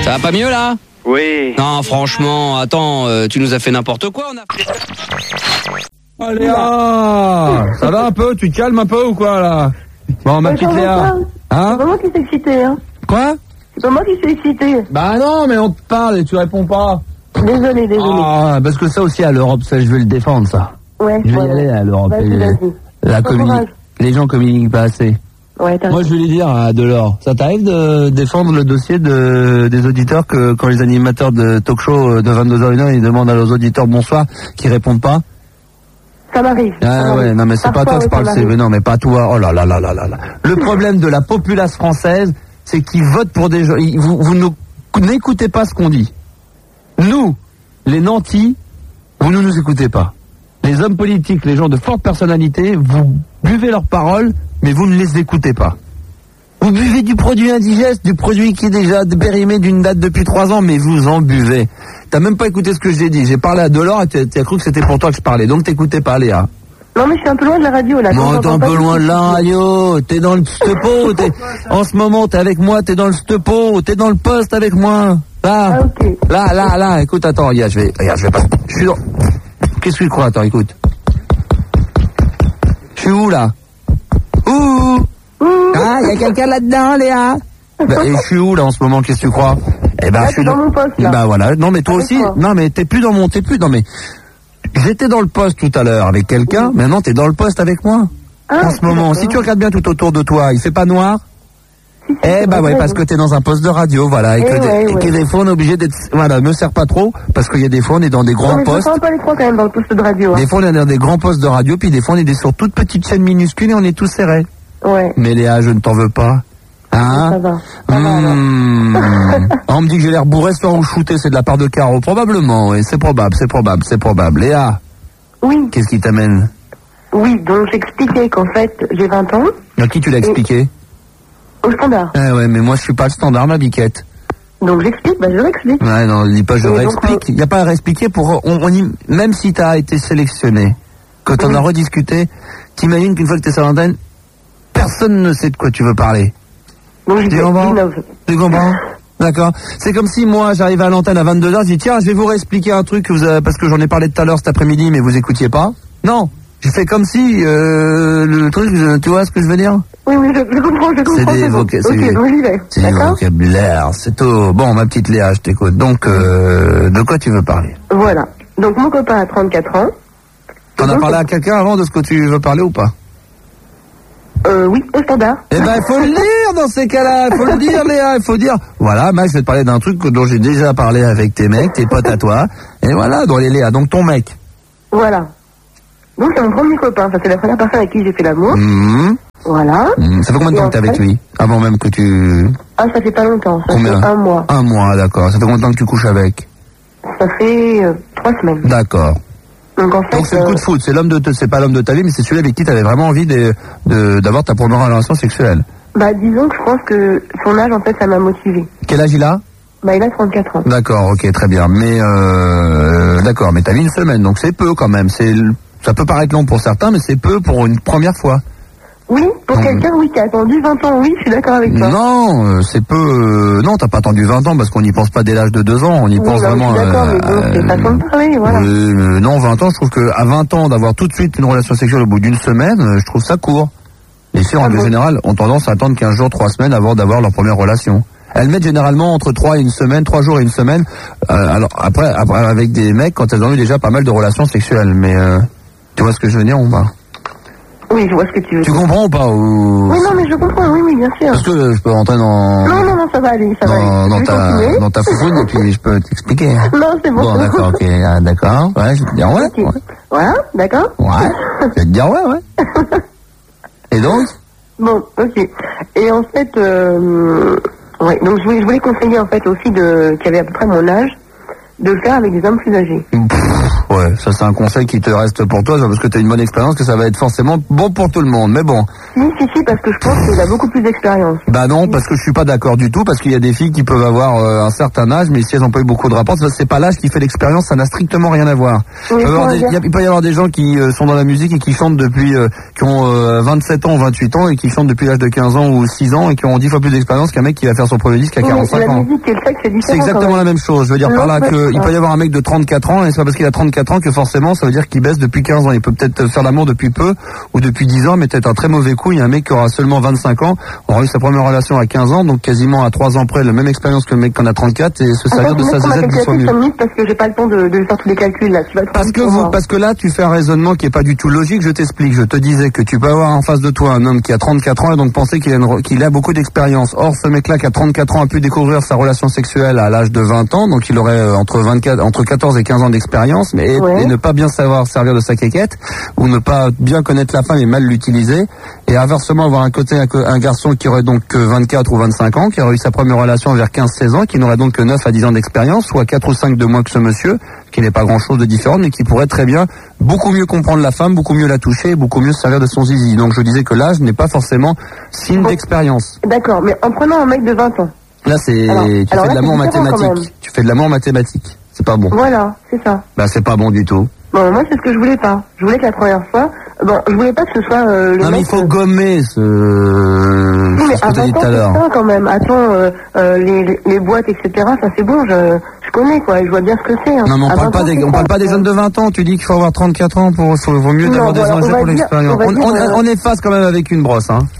Ça va pas mieux là? Oui. Non, franchement, attends, tu nous as fait n'importe quoi. Allez, ça va un peu? Tu te calmes un peu ou quoi là? Bon, ma petite Léa. Hein? C'est pas moi qui suis excité, hein. Quoi? C'est pas moi qui suis excité. Bah non, mais on te parle et tu réponds pas. Désolé. Ah, parce que ça aussi à l'Europe, ça je vais le défendre ça. Ouais. Je vais y aller à l'Europe. Vas-y. Les gens communiquent pas assez. Ouais, moi je vais lui dire à Delors, ça t'arrive de défendre le dossier des auditeurs que quand les animateurs de talk show de 22h01 ils demandent à leurs auditeurs bonsoir qui répondent pas? Ça m'arrive. Ah ouais, non mais c'est pas toi que je parle, c'est non mais pas toi. Oh là là là là là là. Le problème de la populace française, c'est qu'ils votent pour des gens. Vous n'écoutez pas ce qu'on dit. Nous, les nantis, vous ne nous écoutez pas. Les hommes politiques, les gens de forte personnalité, vous buvez leurs paroles, mais vous ne les écoutez pas. Vous buvez du produit indigeste, du produit qui est déjà périmé d'une date depuis 3 ans, mais vous en buvez. T'as même pas écouté ce que j'ai dit. J'ai parlé à Delors et t'as cru que c'était pour toi que je parlais. Donc t'écoutais pas, Léa. Non, mais je suis un peu loin de la radio, là. Non, t'es un peu loin de la radio. T'es dans le stepo. En ce moment, t'es avec moi, t'es dans le stepo. T'es dans le poste avec moi. Là. Ah, ok. Là. Écoute, attends, regarde, je vais pas. Je suis dans. Qu'est-ce que tu crois? Attends, écoute. Je suis où, là? Ouh. Ah, y a quelqu'un là-dedans, Léa? Et je suis où, là, en ce moment? Qu'est-ce que tu crois? Eh ben, là, je suis dans mon poste, là. Bah voilà. Non, mais toi avec aussi. toi. Non, mais t'es plus. Non, mais. J'étais dans le poste tout à l'heure avec quelqu'un, maintenant t'es dans le poste avec moi. En ce moment, si tu regardes bien tout autour de toi, il fait pas noir? Parce que t'es dans un poste de radio, voilà, et que des fois on est obligé d'être, voilà, me sers pas trop, parce qu'il y a des fois on est dans des grands postes. Je ne pas les trois quand même dans le poste de radio. Des fois on est dans des grands postes de radio, puis des fois on est sur toutes petites chaînes minuscules et on est tous serrés. Ouais. Mais Léa, je ne t'en veux pas. Hein? Ça va. On me dit que j'ai l'air bourré ce soir ou shooté, c'est de la part de Caro. Probablement, oui, c'est probable. Léa. Oui. Qu'est-ce qui t'amène? Oui, donc j'expliquais qu'en fait, j'ai 20 ans. À qui tu l'as expliqué? Au standard. Ah ouais, mais moi je suis pas le standard, ma biquette. Donc j'explique, je réexplique. Ouais, non, dis pas je réexplique. Il n'y a pas à réexpliquer pour... même si t'as été sélectionné, quand on a rediscuté, t'imagines qu'une fois que t'es sur l'antenne, personne ne sait de quoi tu veux parler. Donc Tu comprends? D'accord. C'est comme si moi j'arrive à l'antenne à 22h, je dis tiens, je vais vous réexpliquer un truc parce que j'en ai parlé tout à l'heure cet après-midi, mais vous écoutiez pas. Non, j'ai fait comme si le truc, tu vois ce que je veux dire? Oui, je comprends. C'est du vocabulaire, c'est tout. Bon, ma petite Léa, je t'écoute. Donc, de quoi tu veux parler? Voilà. Donc mon copain a 34 ans. T'en as parlé à quelqu'un avant de ce que tu veux parler ou pas? Oui, au standard. Eh ben, il faut le dire dans ces cas-là, il faut le dire, Léa, il faut dire. Voilà, Max, je vais te parler d'un truc dont j'ai déjà parlé avec tes mecs, tes potes à toi. Et voilà, donc les Léa, donc ton mec. Voilà. Donc c'est mon premier copain, c'est la première personne avec qui j'ai fait l'amour. Voilà. Ça fait combien de temps que t'es avec lui? Avant même que tu... Ah, ça fait pas longtemps, ça Combien? fait 1 mois. 1 mois, d'accord. Ça fait combien de temps que tu couches avec? Ça fait 3 semaines. D'accord. Donc en fait... Donc c'est le coup de foot, c'est pas l'homme de ta vie, mais c'est celui avec qui t'avais vraiment envie d'avoir ta première relation sexuelle. Bah disons que je pense que son âge, en fait, ça m'a motivé. Quel âge il a? Bah il a 34 ans. D'accord, ok, très bien. Mais d'accord, mais t'as mis 1 semaine, donc c'est peu quand même. Ça peut paraître long pour certains, mais c'est peu pour une première fois. Oui, pour quelqu'un, oui, qui a attendu 20 ans, oui, je suis d'accord avec toi. Non, c'est peu... non, t'as pas attendu 20 ans, parce qu'on n'y pense pas dès l'âge de 2 ans, on y pense vraiment... Je suis d'accord, mais bon, c'est façon de parler, voilà. Non, 20 ans, je trouve qu'à 20 ans, d'avoir tout de suite une relation sexuelle au bout d'1 semaine, je trouve ça court. Les filles, en règle générale, ont tendance à attendre 15 jours, 3 semaines avant d'avoir leur première relation. Elles mettent généralement entre 3 jours et 1 semaine, alors après, avec des mecs, quand elles ont eu déjà pas mal de relations sexuelles, mais tu vois ce que je veux dire ou pas? Oui, je vois ce que tu veux dire. Tu comprends ou pas ou... Oui, non, mais je comprends, oui, bien sûr. Parce que je peux rentrer dans... Non, ça va aller, dans ta foufoune et puis je peux t'expliquer. Non, c'est bon. Bon, d'accord, ok, d'accord. Ouais, je vais te dire ouais. Okay. Voilà, d'accord. Ouais, je vais te dire ouais. Et donc? Bon, ok. Et en fait, ouais, donc je voulais conseiller en fait aussi qui avait à peu près mon âge, de le faire avec des hommes plus âgés. Ouais, ça c'est un conseil qui te reste pour toi, parce que tu as une bonne expérience, que ça va être forcément bon pour tout le monde. Mais bon. Si, parce que je pense qu'il a beaucoup plus d'expérience. Bah non, parce que je suis pas d'accord du tout, parce qu'il y a des filles qui peuvent avoir un certain âge, mais si elles n'ont pas eu beaucoup de rapports, c'est pas l'âge qui fait l'expérience, ça n'a strictement rien à voir. Oui, il peut y avoir des gens qui sont dans la musique et qui chantent depuis, qui ont 27 ans ou 28 ans et qui chantent depuis l'âge de 15 ans ou 6 ans et qui ont 10 fois plus d'expérience qu'un mec qui va faire son premier disque à 45 ans. La musique et le sexe, c'est différent. C'est exactement la même chose. Je veux dire par là que il peut y avoir un mec de 34 ans et c'est pas parce qu'il a 34 ans que forcément ça veut dire qu'il baisse depuis 15 ans. Il peut peut-être faire l'amour depuis peu ou depuis 10 ans, mais peut-être un très mauvais coup. Il y a un mec qui aura seulement 25 ans, aura eu sa première relation à 15 ans, donc quasiment à 3 ans près, la même expérience que le mec qui en a 34 et se servir de sa zézette 10 fois mieux. Parce que j'ai pas le temps de faire tous les calculs là. Parce que là tu fais un raisonnement qui est pas du tout logique. Je t'explique. Je te disais que tu peux avoir en face de toi un homme qui a 34 ans et donc penser qu'il a beaucoup d'expérience. Or ce mec-là qui a 34 ans a pu découvrir sa relation sexuelle à l'âge de 20 ans, donc il aurait entre 14 et 15 ans d'expérience, mais et ne pas bien savoir servir de sa quéquette ou ne pas bien connaître la femme et mal l'utiliser. Et inversement avoir un garçon qui aurait donc 24 ou 25 ans, qui aurait eu sa première relation vers 15-16 ans, qui n'aurait donc que 9 à 10 ans d'expérience, soit 4 ou 5 de moins que ce monsieur, qui n'est pas grand-chose de différent, mais qui pourrait très bien beaucoup mieux comprendre la femme, beaucoup mieux la toucher, beaucoup mieux se servir de son zizi. Donc je disais que l'âge n'est pas forcément signe d'expérience. D'accord, mais en prenant un mec de 20 ans. Là, tu fais de l'amour mathématique. Tu fais de l'amour mathématique. C'est pas bon. Voilà, c'est ça. Bah, c'est pas bon du tout. Bon, moi, c'est ce que je voulais pas. Je voulais que la première fois, je voulais pas que ce soit le non, mec... mais il faut gommer ce mais que t'as dit tout à l'heure. Quand même. Attends, les boîtes, etc., ça c'est bon, je connais, quoi, je vois bien ce que c'est. Hein. Non, mais on parle pas des jeunes de 20 ans. Tu dis qu'il faut avoir 34 ans vaut mieux d'avoir des ingés pour l'expérience. On efface quand même avec une brosse, hein.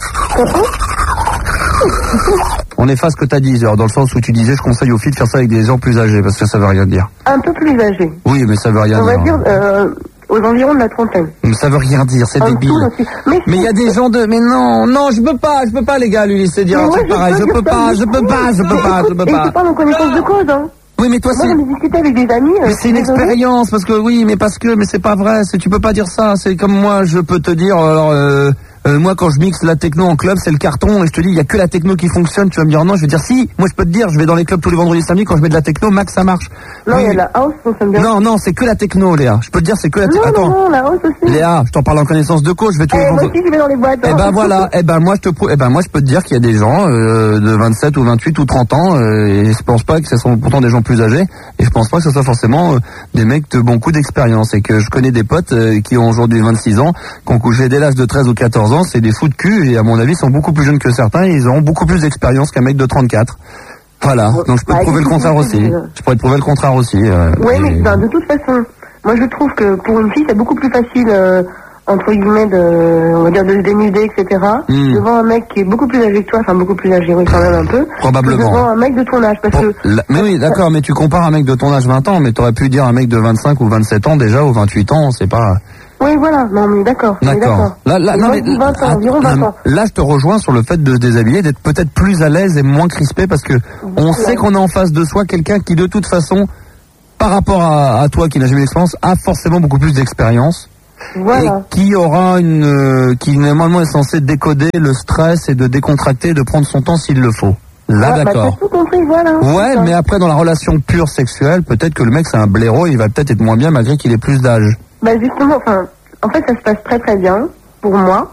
On efface ce que t'as dit, dans le sens où tu disais, je conseille aux filles de faire ça avec des gens plus âgés, parce que ça veut rien dire. Un peu plus âgés. Oui, mais ça veut rien dire. On va dire, aux environs de la trentaine. Mais ça veut rien dire, c'est débile. Mais il y a des gens mais non, je peux pas, les gars, lui laisser dire un truc pareil. Je peux pas. Et c'est pas mon connaissance de cause, hein. Oui, mais toi, moi, j'en ai discuté avec des amis. Mais c'est une expérience, parce que mais c'est pas vrai. Tu peux pas dire ça. C'est comme moi, je peux te dire, alors, moi, quand je mixe la techno en club, c'est le carton, et je te dis, il y a que la techno qui fonctionne. Tu vas me dire non, je vais dire si. Moi, je peux te dire, je vais dans les clubs tous les vendredis et samedis, quand je mets de la techno, max, ça marche. Non, il y a de la house, ça fonctionne bien. Non, c'est que la techno, Léa. Je peux te dire, c'est que la techno. Attends. Non, la house aussi. Léa, je t'en parle en connaissance de cause, je vais tous les vendredis. Moi aussi, je vais dans les boîtes. Eh ben voilà, moi je peux te dire qu'il y a des gens de 27 ou 28 ou 30 ans, et je pense pas que ce sont pourtant des gens plus âgés, et je pense pas que ce soit forcément des mecs de bon coup d'expérience, et que je connais des potes qui ont aujourd'hui 26 ans, qui ont couché dès l'âge de 13 ou 14 ans, c'est des fous de cul, et à mon avis sont beaucoup plus jeunes que certains, et ils auront beaucoup plus d'expérience qu'un mec de 34. Voilà, donc je peux te prouver le contraire aussi. Je pourrais te prouver le contraire aussi. Oui, mais de toute façon, moi je trouve que pour une fille c'est beaucoup plus facile, entre guillemets, on va dire de se dénuder, etc. Devant un mec qui est beaucoup plus âgé que toi, enfin beaucoup plus âgé, oui, quand même un peu. Probablement. Devant un mec de ton âge, parce que... Mais oui, d'accord, mais tu compares un mec de ton âge 20 ans, mais t'aurais pu dire un mec de 25 ou 27 ans déjà, ou 28 ans, c'est pas... Oui, voilà, non, mais d'accord. D'accord. Là, je te rejoins sur le fait de se déshabiller, d'être peut-être plus à l'aise et moins crispé, parce que on sait qu'on a en face de soi quelqu'un qui, de toute façon, par rapport à toi qui n'a jamais d'expérience, a forcément beaucoup plus d'expérience. Voilà. Et qui aura qui normalement est censé décoder le stress et de décontracter, de prendre son temps s'il le faut. Là, d'accord. T'as tout compris, voilà. Ouais, mais après, dans la relation pure sexuelle, peut-être que le mec, c'est un blaireau, il va peut-être être moins bien malgré qu'il ait plus d'âge. Bah justement, en fait, ça se passe très très bien pour moi.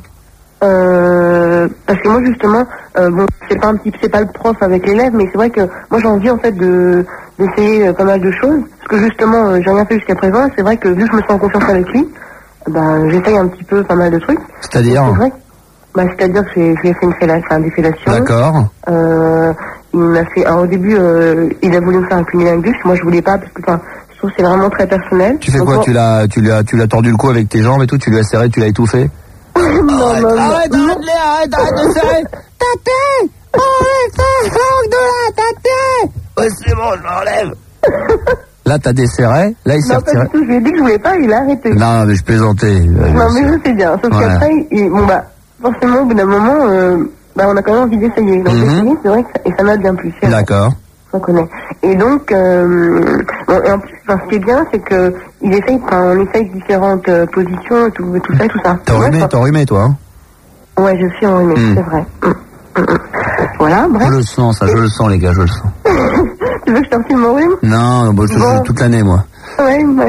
Parce que moi justement, c'est pas le prof avec l'élève, mais c'est vrai que moi j'ai envie en fait d'essayer pas mal de choses. Parce que justement, j'ai rien fait jusqu'à présent. C'est vrai que vu que je me sens en confiance avec lui, j'essaye un petit peu pas mal de trucs. C'est-à-dire c'est-à-dire que j'ai fait une défellation. D'accord. Il m'a fait. Alors au début, il a voulu me faire un cunnilingus. Moi je voulais pas parce que je trouve que c'est vraiment très personnel. Tu fais quoi? Tu l'as tordu le cou avec tes jambes et tout? Tu l'as serré, tu l'as étouffé? Arrête de serrer. Taté! Arrête de la taté! Ouais, c'est bon, je m'enlève. Là, t'as desserré, là, il s'est retiré. Non, pas du tout, je lui ai dit que je voulais pas, il a arrêté. Non, mais je plaisantais. Non, mais je sais bien. Sauf qu'après, forcément, au bout d'un moment, on a quand même envie d'essayer. Donc, c'est vrai que ça m'a bien plu. D'accord. On connaît. Et donc, et en plus, ce qui est bien, c'est que on essaye différentes positions, tout ça. T'es enrhumé, toi, hein? Ouais, je suis enrhumé, c'est vrai. Voilà, bref. Je le sens, les gars, je le sens. Tu veux que je te refile mon rhume? Non, toute l'année, moi. Ouais.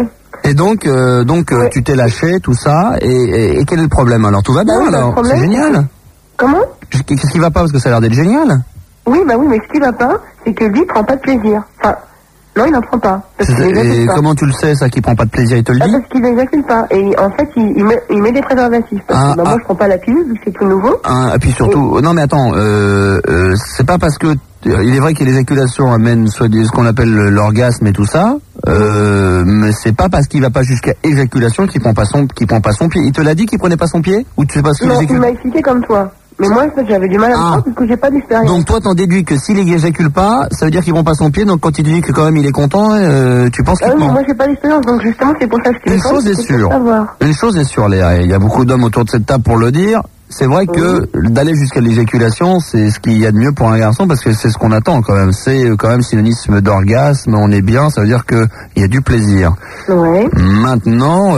Et donc, Ouais. tu t'es lâché, tout ça, et quel est le problème alors? Tout va bien oui, alors? le problème, C'est génial. Comment? Qu'est-ce qui va pas? Parce que ça a l'air d'être génial. Oui, mais ce qui va pas, c'est que lui, il prend pas de plaisir. Enfin, non, il n'en prend pas. Parce qu'il Et n'éjacule pas. comment tu le sais, ça, qu'il prend pas de plaisir? Il te le dit? Parce qu'il n'éjacule pas. Et en fait, il met des préservatifs. Parce que moi, je prends pas la pilule, vu que c'est tout nouveau. Et puis surtout, non mais attends, c'est pas parce que il est vrai que l'éjaculation amène soit ce qu'on appelle l'orgasme et tout ça, mais c'est pas parce qu'il va pas jusqu'à éjaculation qu'il prend pas son pied. Il te l'a dit qu'il prenait pas son pied? Ou tu sais pas ce qu'il Non, il éjacule? m'a expliqué comme toi. Mais moi, en fait, j'avais du mal à le prendre parce que j'ai pas d'expérience. Donc toi, t'en déduis que s'il éjacule pas, ça veut dire qu'il prend pas son pied. Donc quand il te dit que quand même il est content, tu penses qu'il oui, mais prend. moi, j'ai pas d'expérience. Donc justement, c'est pour ça que Une chose est sûre. Une chose est sûre, Léa. Il y a beaucoup d'hommes autour de cette table pour le dire. C'est vrai que d'aller jusqu'à l'éjaculation, c'est ce qu'il y a de mieux pour un garçon parce que c'est ce qu'on attend quand même. C'est quand même synonyme d'orgasme. On est bien. Ça veut dire que il y a du plaisir. Ouais. Maintenant.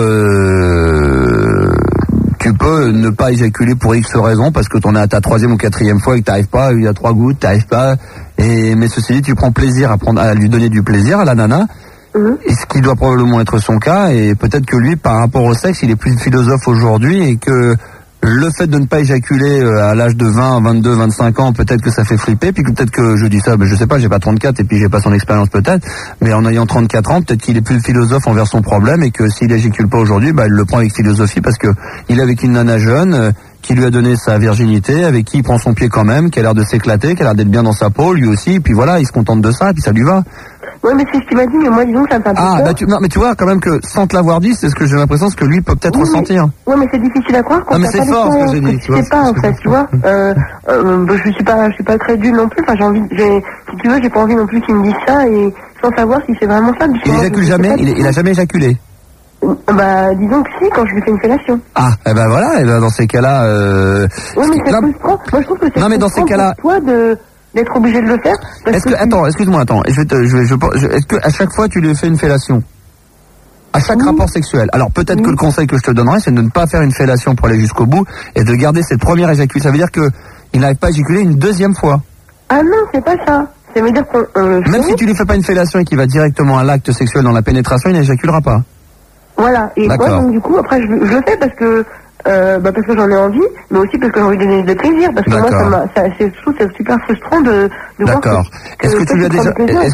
Tu peux ne pas éjaculer pour X raisons parce que t'en es à ta 3e ou 4e fois et que t'arrives pas, il y a 3 gouttes, t'arrives pas. Mais ceci dit, tu prends plaisir à lui donner du plaisir à la nana. Et ce qui doit probablement être son cas, et peut-être que lui, par rapport au sexe, il est plus philosophe aujourd'hui et que le fait de ne pas éjaculer à l'âge de 20, 22, 25 ans, peut-être que ça fait flipper, puis peut-être que je dis ça, je sais pas, j'ai pas 34 et puis j'ai pas son expérience peut-être, mais en ayant 34 ans, peut-être qu'il est plus philosophe envers son problème et que s'il éjacule pas aujourd'hui, il le prend avec philosophie parce que il est avec une nana jeune qui lui a donné sa virginité, avec qui il prend son pied quand même, qui a l'air de s'éclater, qui a l'air d'être bien dans sa peau, lui aussi, et puis voilà, il se contente de ça, et puis ça lui va. Ouais, mais c'est ce qu'il m'a dit, mais moi, disons que ça me fait un peu peur. Non, mais tu vois, quand même que sans te l'avoir dit, c'est ce que j'ai l'impression, ce que lui peut peut-être ressentir. Ouais, mais c'est difficile à croire quand mais c'est fort ce que j'ai dit. Tu sais pas, en fait, tu vois. Je suis pas crédule non plus. Enfin, si tu veux, j'ai pas envie non plus qu'il me dise ça et sans savoir si c'est vraiment ça. Il éjacule jamais? Il a jamais éjaculé? Bah, disons que si, quand je lui fais une fellation. Ah, et ben voilà, et ben dans ces cas-là, oui, mais c'est frustrant. Moi, je trouve que c'est non, mais dans ces cas-là, pour toi d'être obligé de le faire. Attends, excuse-moi, est-ce que à chaque fois tu lui fais une fellation? À chaque rapport sexuel. Alors peut-être que le conseil que je te donnerais, c'est de ne pas faire une fellation pour aller jusqu'au bout et de garder cette première éjaculation. Ça veut dire que il n'arrive pas à éjaculer une deuxième fois. Ah non, c'est pas ça. Ça veut dire qu'on même si tu lui fais pas une fellation et qu'il va directement à l'acte sexuel dans la pénétration, il n'éjaculera pas. Voilà. Et moi, donc du coup, après, je le fais parce que j'en ai envie, mais aussi parce que j'ai envie de donner de plaisir. Parce que moi, je trouve que c'est super frustrant de voir que... Est-ce que tu lui as déjà...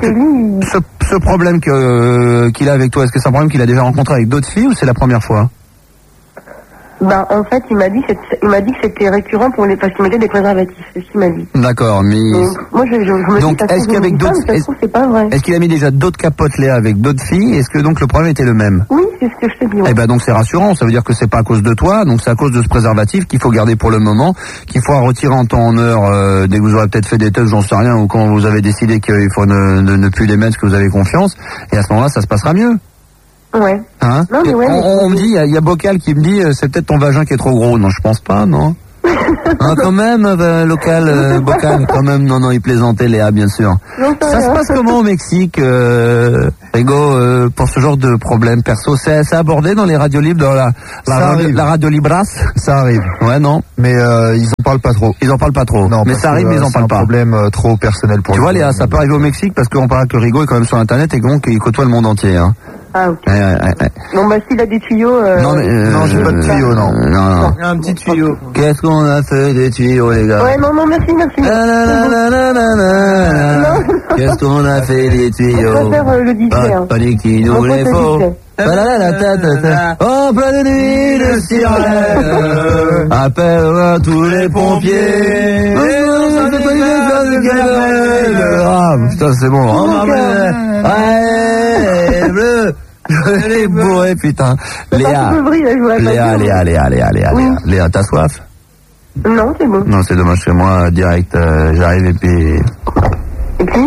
Ce problème qu'il a avec toi, est-ce que c'est un problème qu'il a déjà rencontré avec d'autres filles ou c'est la première fois? Bah, en fait, il m'a dit que c'était récurrent parce qu'il mettait des préservatifs. C'est ce qu'il m'a dit. D'accord, mais... Moi, je me donc, dis, est-ce qu'avec d'autres... c'est pas vrai. Est-ce qu'il a mis déjà d'autres capotes, Léa, avec d'autres filles? Est-ce que donc le problème était le même? Oui, c'est ce que je te dis. Ouais. Eh ben, donc c'est rassurant. Ça veut dire que c'est pas à cause de toi, donc c'est à cause de ce préservatif qu'il faut garder pour le moment, qu'il faut retirer en temps en heure, dès que vous aurez peut-être fait des tests, j'en sais rien, ou quand vous avez décidé qu'il faut ne plus les mettre, que vous avez confiance, et à ce moment-là, ça se passera mieux. Ouais. Hein? Non, mais ouais, on me dit, il y a Bocal qui me dit, c'est peut-être ton vagin qui est trop gros. Non, je pense pas, non. Quand même, Bocal, quand même, non, il plaisantait, Léa, bien sûr. Ça se passe comment au Mexique, Rigo, pour ce genre de problème perso? C'est abordé dans les radios libres, dans la radio Libras? Ça arrive. Ouais, non. Mais ils en parlent pas trop. Ils en parlent pas trop. Non, mais ça arrive, mais ils en parlent pas. C'est un problème trop personnel pour tu vois, Léa, ça peut arriver au Mexique parce qu'on parle que Rigo est quand même sur Internet et donc il côtoie le monde entier, hein. Ah, ok. Ouais. Bon, bah, s'il a des tuyaux... Non, j'ai pas de tuyaux, non. Non. Un petit tuyau. Qu'est-ce qu'on a fait des tuyaux, les gars? Ouais, non, merci. Qu'est-ce qu'on a fait des tuyaux? On va faire le DJ, hein. Panique qui nous les faut. Oh, plein de nuit de sirène. Appelle tous les pompiers. Putain, c'est bon. Ouais, bleu. Je l'ai bourré, putain. Léa, Léa, t'as soif? Non, c'est bon. Non, c'est dommage, chez moi, direct, j'arrive et puis... Et puis?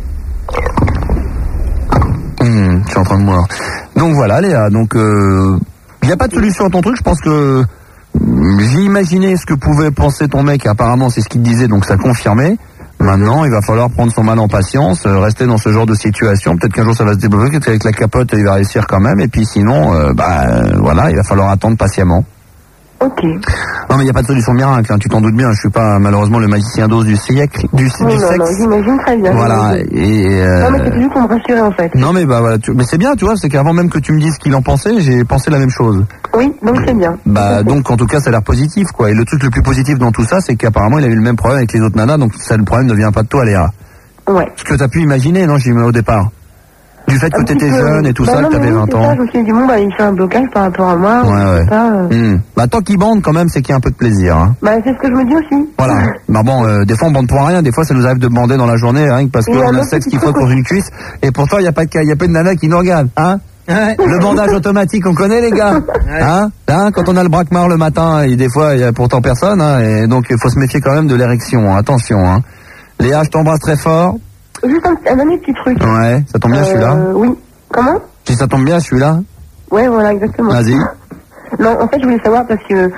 Je suis en train de mourir. Donc voilà, Léa, donc il n'y a pas de solution à ton truc, je pense que j'ai imaginé ce que pouvait penser ton mec, et apparemment c'est ce qu'il disait, donc ça confirmait. Maintenant, il va falloir prendre son mal en patience, rester dans ce genre de situation. Peut-être qu'un jour ça va se débloquer, peut-être qu'avec la capote il va réussir quand même, et puis sinon, voilà, il va falloir attendre patiemment. Ok. Non, mais il n'y a pas de solution miracle, hein, tu t'en doutes bien. Je suis pas malheureusement le magicien d'os du siècle, du Oui, non, sexe. non, j'imagine très bien. Voilà. Non, mais c'est juste pour me rassurer, en fait. Non, mais bah voilà. Mais c'est bien, tu vois. C'est qu'avant même que tu me dises ce qu'il en pensait, j'ai pensé la même chose. Oui, donc c'est bien. Bah donc en tout cas ça a l'air positif, quoi. Et le truc le plus positif dans tout ça, c'est qu'apparemment il a eu le même problème avec les autres nanas. Donc ça, le problème ne vient pas de toi, Léa. Ouais. Ce que t'as pu imaginer, non, j'y mets au départ. Du fait que t'étais jeune et tout ça, que t'avais 20 ans. Ça, je me suis dit, bon, bah, il fait un blocage par rapport à moi. Ouais. Pas, Bah tant qu'il bande quand même, c'est qu'il y a un peu de plaisir. Hein. Bah, c'est ce que je me dis aussi. Voilà. Bah bon, des fois on bande pour rien. Des fois ça nous arrive de bander dans la journée, rien que parce qu'on a le sexe qui frotte contre une cuisse. Et pourtant il y a pas de nana qui nous regarde, hein. Le bandage automatique, on connaît les gars, hein, quand on a le braquemar le matin, et des fois il y a pourtant personne, hein, et donc il faut se méfier quand même de l'érection, hein, attention, hein. Léa, je t'embrasse très fort. Juste un dernier petit truc. Ouais, ça tombe bien, je suis là. Oui. Comment? Si ça tombe bien, je suis là. Ouais, voilà, exactement. Vas-y. Non, en fait, je voulais savoir parce que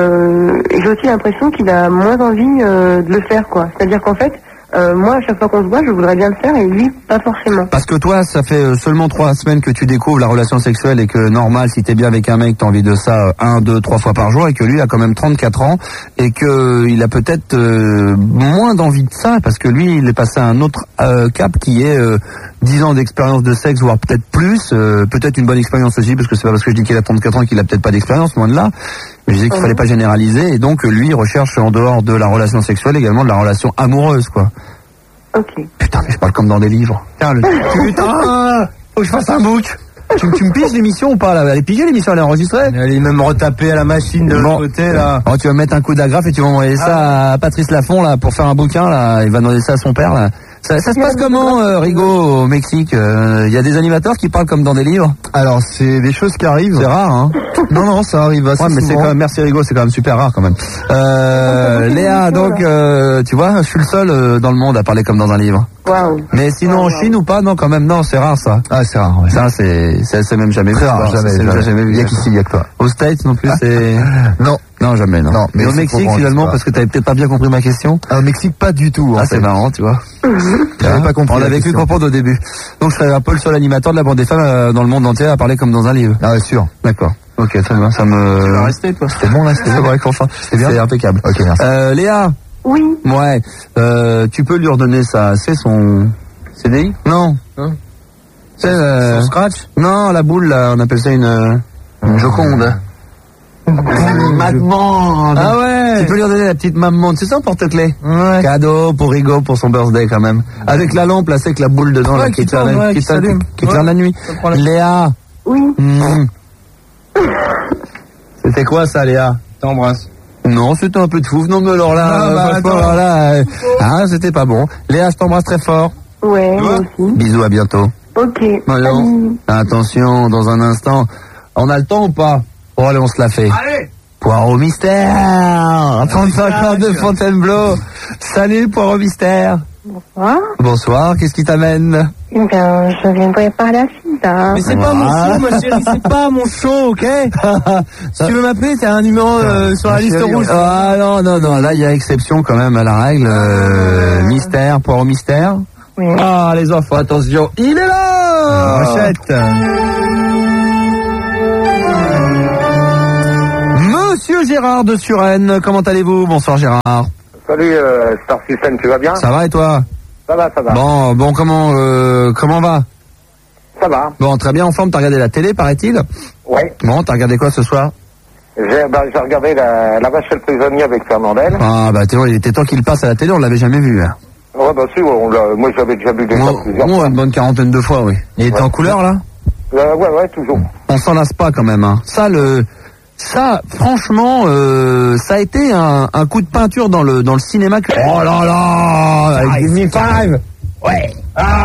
j'ai aussi l'impression qu'il a moins envie de le faire, quoi. C'est-à-dire qu'en fait, moi, à chaque fois qu'on se voit, je voudrais bien le faire et lui, pas forcément. Parce que toi, ça fait seulement 3 semaines que tu découvres la relation sexuelle et que normal, si t'es bien avec un mec, t'as envie de ça 1, 2, 3 fois par jour et que lui a quand même 34 ans et que il a peut-être moins d'envie de ça parce que lui, il est passé à un autre cap qui est 10 ans d'expérience de sexe, voire peut-être plus, peut-être une bonne expérience aussi parce que c'est pas parce que je dis qu'il a 34 ans qu'il a peut-être pas d'expérience, loin de là. Mais je disais qu'il fallait pas généraliser et donc lui, il recherche en dehors de la relation sexuelle également de la relation amoureuse, quoi. Ok. Putain, mais je parle comme dans des livres. Putain, putain, faut que je fasse un book. Tu me piges l'émission ou pas là? Elle est pigée l'émission, elle est enregistrée. Elle est même retapée à la machine de l'autre côté là. Oh, tu vas mettre un coup d'agrafe et tu vas envoyer ça à Patrice Laffont là pour faire un bouquin là. Il va demander ça à son père là. Ça se passe comment, Rigo, au Mexique? Il y a des animateurs qui parlent comme dans des livres? Alors, c'est des choses qui arrivent. C'est rare, hein? Non, ça arrive assez mais c'est souvent. quand même, merci Rigo, c'est quand même super rare quand même. Léa, donc, tu vois, je suis le seul dans le monde à parler comme dans un livre. Waouh. Mais sinon, en Chine ou pas? Non, quand même, non, c'est rare ça. Ah, c'est rare, ouais. Ça, c'est même jamais vu. Très rare, jamais vu. Il y a qu'ici, il y a que toi. Aux States non plus, c'est... Non, jamais, non. Non, mais au Mexique, finalement, parce que t'avais peut-être pas bien compris ma question. Au Mexique, pas du tout. C'est marrant, tu vois. J'avais pas compris. On avait cru comprendre au début. Donc, je serais un peu le seul animateur de la bande des femmes dans le monde entier à parler comme dans un livre. Ah, ouais, sûr. D'accord. Ok, très bien. Ça me... Tu vas rester, toi. C'est bon, là, c'est vrai qu'enfin. C'est impeccable. Ok, merci. Léa. Oui. Ouais. Tu peux lui redonner c'est son CDI? Non. C'est Son scratch? Non, la boule, là, on appelle ça une Joconde. Maman. Ah ouais. Tu peux lui redonner la petite maman, c'est ça, porte-clés? Ouais. Cadeau pour Rigo pour son birthday quand même. Avec la lampe là, c'est que la boule dedans là, qui éclaire la nuit. Léa. Oui. C'était quoi ça, Léa? T'embrasse. Non, c'était un peu de fouf. Non, mais alors là, c'était pas bon. Léa, je t'embrasse très fort. Ouais, moi aussi. Bisous, à bientôt. Ok. Alors, attention, dans un instant. On a le temps ou pas? Oh, allez, on se la fait. Allez. Poireau mystère. 35 ans de Fontainebleau. Salut, Poireau mystère. Bonsoir. Bonsoir, qu'est-ce qui t'amène? Ben, je viendrai parler à Sida. Mais c'est pas mon show, ma chérie, c'est pas mon show, ok? Si tu veux m'appeler, t'as un numéro sur la liste rouge. Ah non, là il y a exception quand même à la règle. Mystère, Poireau mystère. Oui. Ah, les enfants, attention, il est là! Rochette. Monsieur Gérard de Suresnes, comment allez-vous? Bonsoir Gérard. Salut Star System, tu vas bien? Ça va et toi? Ça va. Bon, comment va? Ça va. Bon, très bien, en forme, t'as regardé la télé, paraît-il? Ouais. Bon, t'as regardé quoi ce soir? J'ai regardé la vache et le prisonnier avec Fernandel. Ah, bah, il était temps qu'il passe à la télé, on l'avait jamais vu. Hein. Ouais, bah si, moi j'avais déjà vu déjà plusieurs fois. Une bonne quarantaine de fois, oui. Il était en couleur, là? Ouais, toujours. On s'en lasse pas, quand même, hein. Ça, franchement, ça a été un coup de peinture dans le cinéma que... Oh là là! Give me five! Ouais!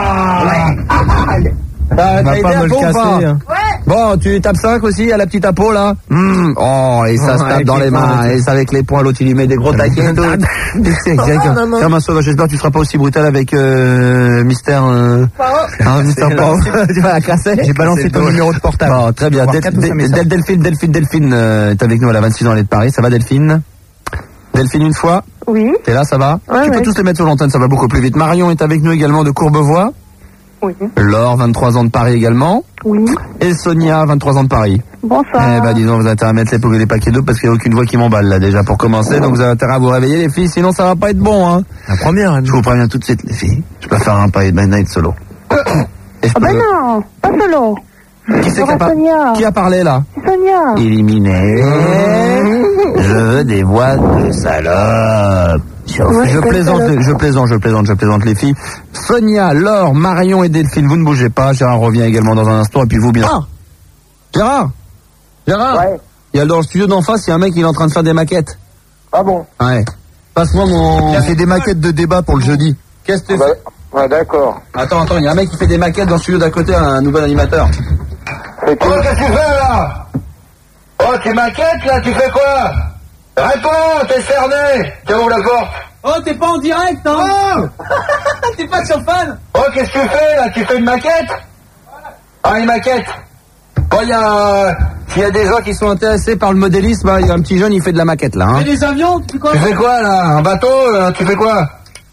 T'as va été pas à me le fond ou pas? casser. Hein. Bon, tu tapes 5 aussi à la petite apo là. Oh, et ça se tape dans les mains. Et ça avec les poings, l'autre il lui met des gros taquets. Comme un sauvage. J'espère que tu seras pas aussi brutal avec Mystère. Mystère Poireau. Tu vas la casser. J'ai balancé ton numéro de portable. Bon, très bien. Delphine est avec nous. Elle a 26 ans, elle est de Paris. Ça va, Delphine? Delphine, une fois. Oui. T'es là, ça va? Ouais, Tu peux tous les mettre sur l'antenne, ça va beaucoup plus vite. Marion est avec nous également de Courbevoie. Oui. Laure, 23 ans de Paris également. Oui. Et Sonia, 23 ans de Paris. Bonsoir. Eh ben, disons, vous avez intérêt à mettre les paquets d'eau parce qu'il n'y a aucune voix qui m'emballe, là, déjà, pour commencer. Donc, vous avez intérêt à vous réveiller, les filles, sinon ça va pas être bon, hein. La première, Je vous préviens tout de suite, les filles. Je peux faire un Paris by Night solo. Et je peux- non, pas solo. Qui c'est Sonia. qui a parlé, là? C'est Sonia. Éliminé. Je veux des voix de salope. Je plaisante les filles. Sonia, Laure, Marion et Delphine, vous ne bougez pas. Gérard revient également dans un instant. Et puis vous, bien. Ah, Gérard. Ouais. Il y a dans le studio d'en face, il y a un mec qui est en train de faire des maquettes. Ah bon? Ouais. Passe-moi mon... Il fait des maquettes de débat pour le jeudi. Qu'est-ce que tu Bah, fais? ouais, d'accord. Attends, il y a un mec qui fait des maquettes dans le studio d'à côté, un nouvel animateur. C'est tout. Qu'est-ce que tu fais là? Oh, tu maquettes là, tu fais quoi? Réponds, t'es cerné. Tiens, ouvre la porte. Oh, t'es pas en direct, hein? T'es pas sur fan? Oh, qu'est-ce que tu fais là? Tu fais une maquette? Ah, une maquette. Oh, s'il y a des gens qui sont intéressés par le modélisme, il y a un petit jeune, il fait de la maquette là. Hein. Et les avions, tu fais quoi? Tu fais quoi là? Un bateau? Tu fais quoi?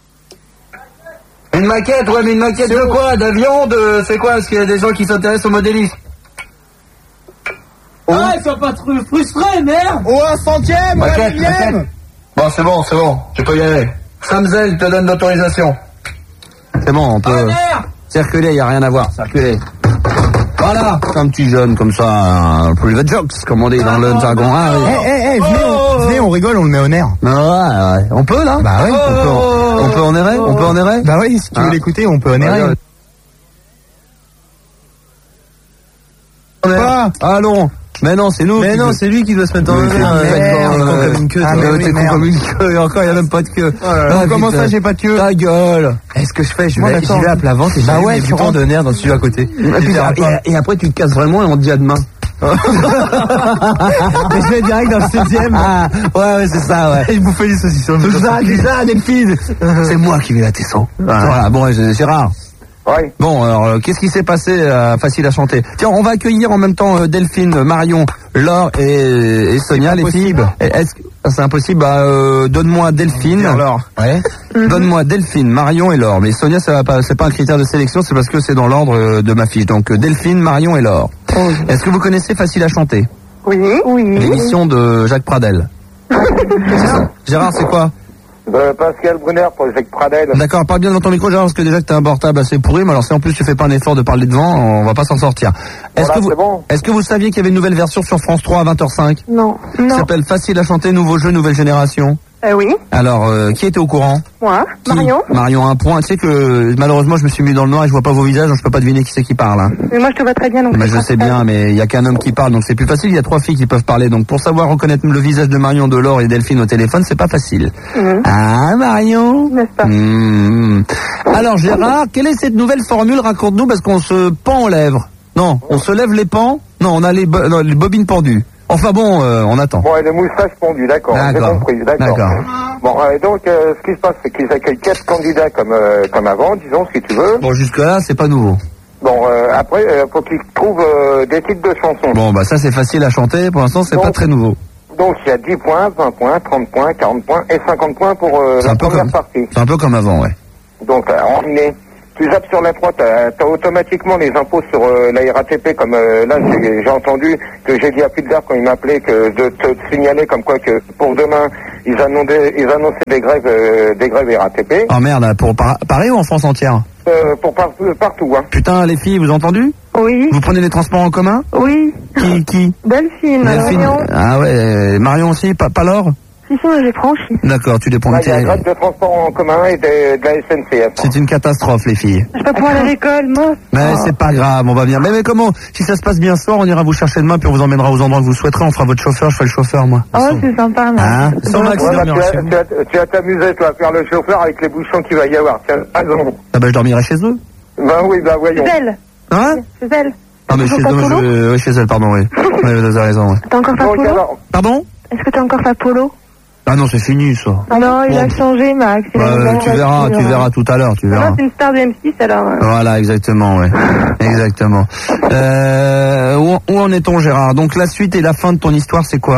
Une maquette, ouais, mais une maquette de quoi? D'avion? C'est quoi? Est-ce qu'il y a des gens qui s'intéressent au modélisme? Ah, ils sont pas trop frustrés, merde! Oh, un centième, Maquette. Bon, c'est bon, tu peux y aller. Samzel te donne l'autorisation. C'est bon, on peut circuler, il n'y a rien à voir, circuler. Voilà, un petit jeune comme ça, un private jokes, comme on dit dans le jargon. Venez, on rigole, on le met au nerf. Ouais. On peut là? Bah ouais, On peut en errer? Bah oui, si tu veux l'écouter, on peut en errer. Allons. Mais non, c'est nous. Mais non, c'est lui qui doit se mettre en Comme une queue. T'es con comme une queue, et encore, il n'y a même pas de queue. Comment ça, j'ai pas de queue? Ta gueule. Est-ce que je fais? J'y Bon, vais d'accord. à plat ventre et Bah ouais, des tu boutons rentres. de nerfs dans le studio à côté. Et après, tu te casses vraiment et on te dit à demain. Et je vais direct dans le 7ème. Ah, ouais, c'est ça, ouais. Et bouffer les saucissons. Tout ça, Delphine. C'est moi qui vais la tesson. Voilà, bon, c'est rare. Ouais. Bon, alors, qu'est-ce qui s'est passé facile à chanter? Tiens, on va accueillir en même temps Delphine, Marion, Laure et Sonia, les filles. Est-ce que c'est impossible? Donne-moi Delphine. Laure. Ouais. Donne-moi Delphine, Marion et Laure. Mais Sonia, c'est pas un critère de sélection, c'est parce que c'est dans l'ordre de ma fiche. Donc Delphine, Marion et Laure. Est-ce que vous connaissez Facile à chanter? Oui. L'émission de Jacques Pradel. C'est ça. Gérard, c'est quoi? Pascal Brunner pour Jacques Pradel. D'accord, parle bien dans ton micro, Gérard, parce que déjà que t'as un portable assez pourri, mais alors si en plus tu fais pas un effort de parler devant, on va pas s'en sortir. Est-ce Voilà, que c'est bon. est-ce que vous saviez qu'il y avait une nouvelle version sur France 3 à 20h05? Non. Ça s'appelle Facile à chanter, nouveau jeu, nouvelle génération. Oui. Alors, qui était au courant? Moi. Qui Marion. Marion, un point. Tu sais que malheureusement je me suis mis dans le noir et je vois pas vos visages, donc je peux pas deviner qui c'est qui parle. Hein. Mais moi, je te vois très bien. Donc Mais c'est je sais parfait. bien, mais il y a qu'un homme qui parle, donc c'est plus facile. Il y a 3 filles qui peuvent parler, donc pour savoir reconnaître le visage de Marion, de Laure et Delphine au téléphone, c'est pas facile. Ah, Marion. N'est-ce pas? Alors Gérard, quelle est cette nouvelle formule? Raconte-nous, parce qu'on se pend aux lèvres. Non, on se lève les pans. Non, on a les bobines pendues. Enfin bon, on attend. Bon, et les moustaches pondues, d'accord. J'ai compris, d'accord. Bon, donc, ce qui se passe, c'est qu'ils accueillent 4 candidats comme avant, disons, si tu veux. Bon, jusque-là, c'est pas nouveau. Bon, après, faut qu'ils trouvent des titres de chansons. Bon, bah ça c'est facile à chanter. Pour l'instant, c'est Donc, pas très nouveau. Donc, il y a 10 points, 20 points, 30 points, 40 points et 50 points pour C'est la un peu première comme, partie. c'est un peu comme avant, ouais. Donc, en est. Tu zappes sur la 3, t'as automatiquement les impôts sur la RATP, comme là j'ai entendu que j'ai dit à Pulsar quand il m'appelait que de te signaler comme quoi que pour demain ils annonçaient des grèves RATP. Oh merde, pour Paris ou en France entière? Pour partout, hein. Putain, les filles, vous entendu? Oui. Vous prenez les transports en commun? Oui. Qui? Delphine. Delphine. Marion. Ah ouais, Marion aussi, pas Laure? Si, j'ai franchi. D'accord, tu les prends. Là, il y a grève de transport en commun et de la SNCF. C'est une catastrophe, les filles. Je vais pas pouvoir aller à l'école, moi. Mais c'est pas grave, on va bien. Mais comment? Si ça se passe bien ce soir, on ira vous chercher demain, puis on vous emmènera aux endroits que vous souhaiterez. On fera votre chauffeur, je ferai le chauffeur, moi. Oh, c'est sympa, moi. Hein? Sans Max, Ouais, dormir chez vous. tu vas t'amuser, toi, à faire le chauffeur avec les bouchons qu'il va y avoir. Tiens, raison. Ah bah je dormirai chez eux. Ben oui, ben voyons. C'est elle. Hein? C'est elle. Ah mais Toujours chez pas polo eux, oui, chez elle, pardon, oui. Oui, vous avez raison, oui. T'as encore ta Donc polo? alors, Pardon? Est-ce que t'as encore ta polo? Ah non, c'est fini, ça. Non, il Bon. a changé, Max. Il a une nouvelle Tu verras tout à l'heure, tu verras. Non, c'est une star de M6, alors. Voilà, exactement, ouais. Exactement. Où en est-on, Gérard? Donc la suite et la fin de ton histoire, c'est quoi?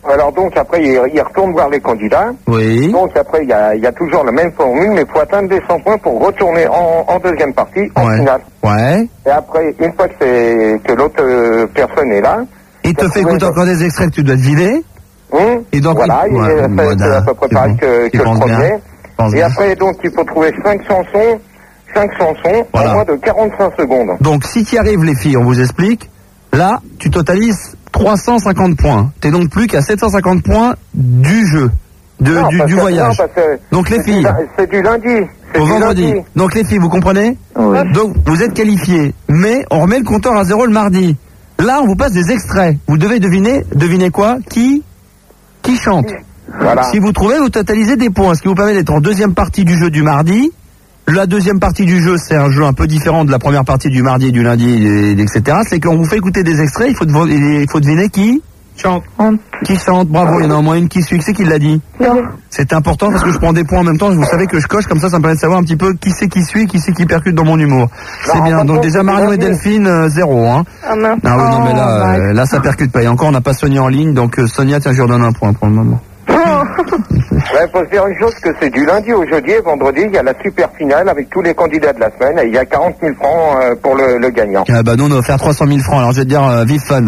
Alors donc après, il retourne voir les candidats. Oui. Donc après, il y a toujours la même formule, mais il faut atteindre les 100 points pour retourner en deuxième partie, en finale. Ouais. Et après, une fois que l'autre personne est là... Il te fait écouter encore des extraits que tu dois deviner. Et donc, voilà, c'est à peu près pareil que le premier. Et après, donc, il faut trouver 5 chansons en moins de 45 secondes. Donc, si tu y arrives, les filles, on vous explique. Là, tu totalises 350 points. T'es donc plus qu'à 750 points du jeu, du voyage. Donc, les filles. C'est du lundi. Au vendredi. Donc, les filles, vous comprenez? Oui. Donc, vous êtes qualifiés. Mais on remet le compteur à 0 le mardi. Là, on vous passe des extraits. Vous devez deviner quoi? Qui chante. Voilà. Si vous trouvez, vous totalisez des points. Ce qui vous permet d'être en deuxième partie du jeu du mardi. La deuxième partie du jeu, c'est un jeu un peu différent de la première partie du mardi, du lundi, etc. C'est qu'on vous fait écouter des extraits. Il faut deviner qui chante. Qui chante. Bravo, il y en a au moins une qui suit. Qui c'est qui l'a dit? C'est important parce que je prends des points en même temps. Vous savez que je coche comme ça me permet de savoir un petit peu qui c'est qui suit, qui c'est qui percute dans mon humour. C'est bien. Donc déjà Marion et Delphine, 0. Hein. Ah oui, non mais là ça percute pas. Et encore on n'a pas Sonia en ligne, donc Sonia, tiens, je lui redonne un point pour le moment. Il faut se dire une chose, que c'est du lundi au jeudi et vendredi, il y a la super finale avec tous les candidats de la semaine et il y a 40 000 francs pour le gagnant. Ah bah nous on a offert 300 000 francs, alors je vais te dire vive fun.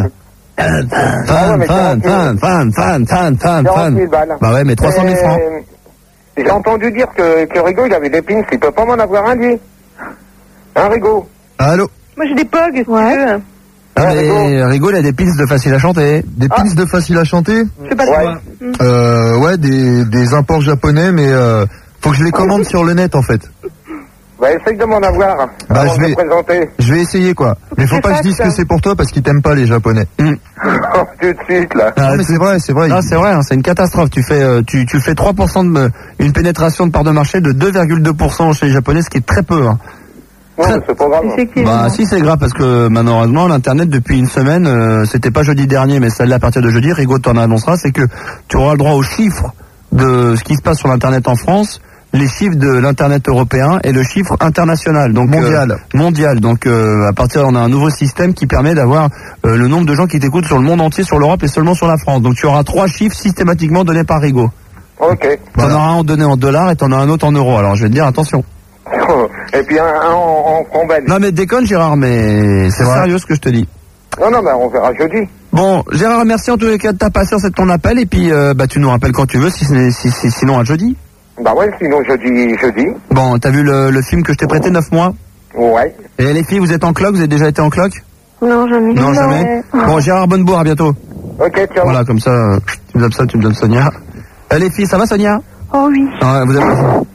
Fan. Bah ouais, mais 300 000 francs. J'ai entendu dire que Rigaud, il avait des pins, il peut pas m'en avoir un, lui. Hein, Rigaud? Allô? Moi, j'ai des pogs, si tu veux. Ah, mais Rigaud, il a des pins de facile à chanter. Des pins de facile à chanter? Je sais pas ouais, des imports japonais, mais faut que je les commande sur le net, en fait. Bah, essaye de m'en avoir. Bah, je vais essayer, quoi. Mais faut pas que je dise que c'est pour toi parce qu'ils t'aiment pas, les japonais. Tout de suite, là. Ah, mais c'est vrai. Ah, c'est vrai, hein, c'est une catastrophe. Tu fais 3% une pénétration de part de marché de 2,2% chez les japonais, ce qui est très peu, hein. Non, c'est pas grave. Bah si, c'est grave parce que malheureusement l'internet depuis une semaine, c'était pas jeudi dernier mais celle-là à partir de jeudi, Rigaud t'en annoncera, c'est que tu auras le droit aux chiffres de ce qui se passe sur l'internet en France, les chiffres de l'internet européen et le chiffre international, donc mondial. Donc à partir on a un nouveau système qui permet d'avoir le nombre de gens qui t'écoutent sur le monde entier, sur l'Europe et seulement sur la France. Donc tu auras 3 chiffres systématiquement donnés par Rigaud. Ok. T'en auras un donné en dollars et t'en as un autre en euros. Alors je vais te dire attention. Et puis un en francs belges. Non mais déconne Gérard, mais c'est sérieux ce que je te dis. Non, mais on verra jeudi. Bon, Gérard, merci en tous les cas de ta patience et de ton appel, et puis tu nous rappelles quand tu veux, sinon à jeudi. Bah ouais, sinon jeudi. Bon, t'as vu le film que je t'ai prêté, 9 mois? Ouais. Et les filles, vous êtes en cloque? Vous avez déjà été en cloque? Non, jamais. Non, jamais. Bon, Gérard Bonnebourg, à bientôt. Ok, ciao. Voilà, comme ça, tu me donnes ça, tu me donnes Sonia. Les filles, ça va Sonia? Oh oui. Vous avez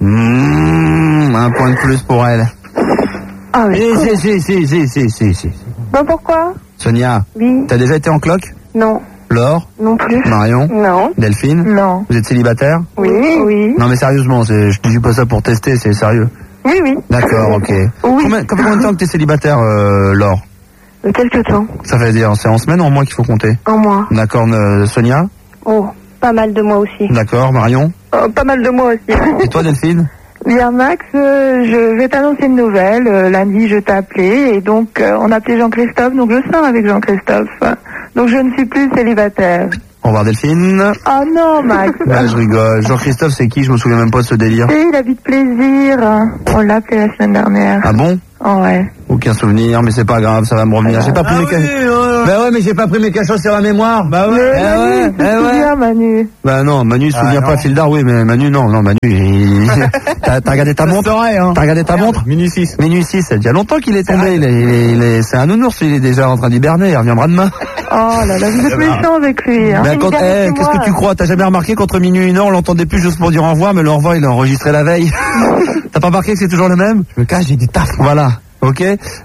un point de plus pour elle. Ah oui. Si. Bah pourquoi? Sonia. Oui. T'as déjà été en cloque? Non. Laure? Non plus. Marion? Non. Delphine? Non. Vous êtes célibataire? Oui. Non mais sérieusement, je dis pas ça pour tester, c'est sérieux. Oui. D'accord, ok. Oui. Combien de temps que t'es célibataire, Laure? Quelques temps. Ça veut dire, c'est en semaine ou en mois qu'il faut compter? En mois. D'accord, Sonia? Oh, pas mal de mois aussi. D'accord, Marion? Pas mal de mois aussi. Et toi, Delphine? Bien Max, je vais t'annoncer une nouvelle. Lundi, je t'ai appelé et donc on a appelé Jean-Christophe, donc je sors avec Jean-Christophe. Donc je ne suis plus célibataire. Au revoir Delphine. Oh non Max. Bah, je rigole. Jean-Christophe, c'est qui? Je me souviens même pas de ce délire. Et il habite Plaisir. On l'a appelé la semaine dernière. Ah bon? Oh ouais. Aucun souvenir, mais c'est pas grave, ça va me revenir. J'ai pas pris mes cachets. Bah ouais, mais j'ai pas pris mes cachets sur la mémoire. Bah ouais. Ouais. Manu. Bah non, Manu se souvient pas. Fildar, oui, mais Manu, non, Manu. T'as regardé ta montre? T'as regardé ta montre? Minuit 6. Minuit 6, ça fait déjà longtemps qu'il est tombé. C'est un nounours, il est déjà en train d'hiberner, il reviendra demain. Oh là là, vous êtes méchant avec lui. Hein. Qu'est-ce que tu crois? T'as jamais remarqué qu'entre minuit et 1 heure, on l'entendait plus juste pour dire au revoir, mais le au revoir, il est enregistré la veille. T'as pas remarqué que c'est toujours le même? Je me cache, j'ai du taf. Voilà. Ok.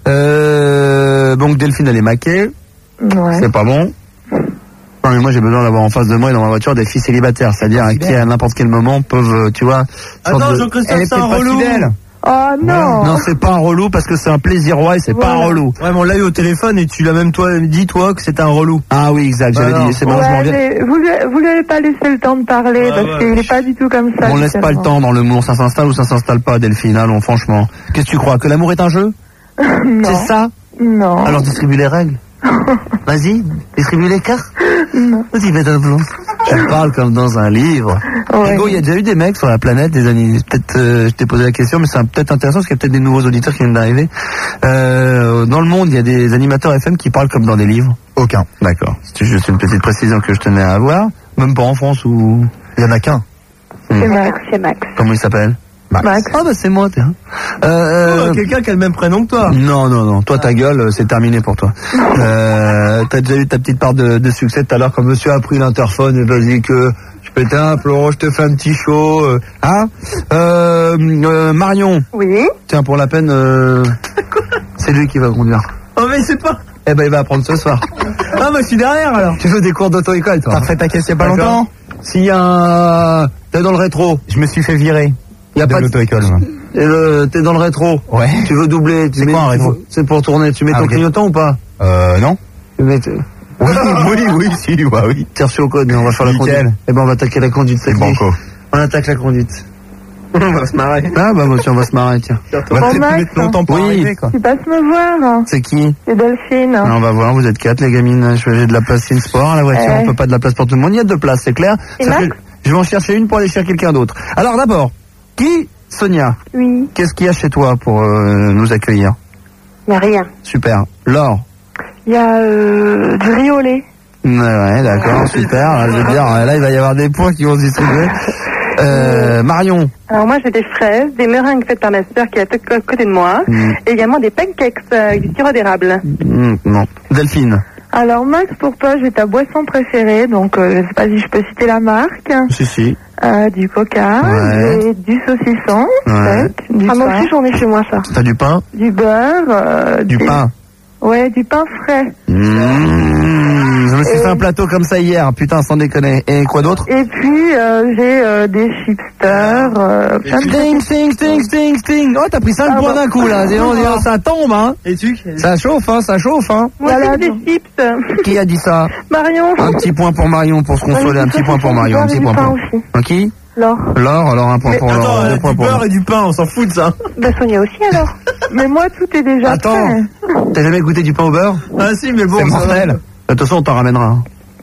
Donc Delphine, elle est maquée. Ouais. C'est pas bon. Non mais moi j'ai besoin d'avoir en face de moi et dans ma voiture des filles célibataires, c'est-à-dire qui à n'importe quel moment peuvent, tu vois. Attends, Jean-Christophe, c'est un relou. Oh non. Non, c'est pas un relou parce que c'est un plaisir et c'est pas un relou. Ouais, mais on l'a eu au téléphone et tu l'as même dit toi que c'était un relou. Ah oui, exact, j'avais dit, c'est bon, je m'en viens. Vous lui avez pas laissé le temps de parler parce qu'il est pas du tout comme ça. On laisse pas le temps dans l'amour, ça s'installe ou ça s'installe pas, Delphine, allons, franchement. Qu'est-ce que tu crois? Que l'amour est un jeu? Non. C'est ça? Non. Alors distribue les règles. Vas-y, distribue les cartes. Non. Vas-y, mets un blanc. Tu parles comme dans un livre. Ouais. Hugo, il y a déjà eu des mecs sur la planète, des amis. Peut-être, je t'ai posé la question, mais c'est peut-être intéressant parce qu'il y a peut-être des nouveaux auditeurs qui viennent d'arriver. Dans le monde, il y a des animateurs FM qui parlent comme dans des livres. Aucun. D'accord. C'est juste une petite précision que je tenais à avoir. Même pas en France ou. Il y en a qu'un. C'est Max, c'est Max. Comment il s'appelle? Max. Ah bah c'est moi, tiens. Quelqu'un qui a le même prénom que toi. Non. Toi, ta gueule, c'est terminé pour toi. T'as déjà eu ta petite part de succès tout à l'heure quand monsieur a pris l'interphone et vas-y que je pétais un plomb, je te fais un petit show. Marion. Oui. Tiens, pour la peine, c'est lui qui va conduire. Oh, mais c'est pas. Eh ben, il va apprendre ce soir. Ah, moi, je suis derrière, alors. Tu veux des cours d'auto-école, toi? T'as fait ta caisse il y a pas D'accord. longtemps? S'il y a un... T'es dans le rétro. Je me suis fait virer. Il y a de pas l'auto-école. T'es dans le rétro. Ouais. Tu veux doubler. C'est quoi un rétro? C'est pour tourner. Tu mets Ah, ton ok. clignotant ou pas? Non. Tu mets... Oui, si, bah oui. T'es reçu au code, mais on va faire la Nickel. conduite. Eh ben, on va attaquer la conduite. C'est banco. On attaque la conduite. On va se marrer. Ah, bah, moi aussi, on va se marrer, tiens. On va peut-être Max. mettre longtemps pour Oui. arriver, quoi. Tu passes me voir. C'est qui? C'est Delphine. Ah, on va voir, vous êtes 4, les gamines. J'ai de la place in sport à la voiture. On peut pas de la place pour tout le monde. Il y a 2 places, c'est clair. Et Ça Max fait- Je vais en chercher une pour aller chercher quelqu'un d'autre. Alors, d'abord, qui? Sonia. Oui. Qu'est-ce qu'il y a chez toi pour nous accueillir? Mais rien. Super. Laure. Il y a du riz au lait. Ouais, d'accord, super. Je veux dire, là, il va y avoir des points qui vont se distribuer. Marion. Alors moi j'ai des fraises, des meringues faites par ma sœur qui est à côté de moi, et également des pancakes avec du sirop d'érable. Non. Delphine. Alors Max, pour toi j'ai ta boisson préférée, donc je sais pas si je peux citer la marque. Si. Du coca, Ouais. et du saucisson, Ouais. du moi aussi j'en ai chez moi ça. T'as du pain? Du beurre, Du pain. Ouais, du pain frais. Je me suis fait un plateau comme ça hier, putain, sans déconner. Et quoi d'autre? Et puis j'ai des chipsters, plein de Sting. Oh, t'as pris 5 points d'un coup, là. Dis donc, ça tombe, hein. Et tu? Ça chauffe, hein. Moi Voilà. des chips. Qui a dit ça? Marion. Un petit point pour Marion, pour se consoler. Un petit point pour Marion. Un petit point pour... aussi. Qui? Laure. Laure, alors un point pour Laure. Attends, 2 points du pour beurre Laure. et du pain, on s'en fout de ça. Bah Sonia aussi alors. Mais moi tout est déjà Attends, prêt. t'as jamais goûté du pain au beurre? Ah si, mais bon, C'est ça va. mortel. De toute façon, on t'en ramènera.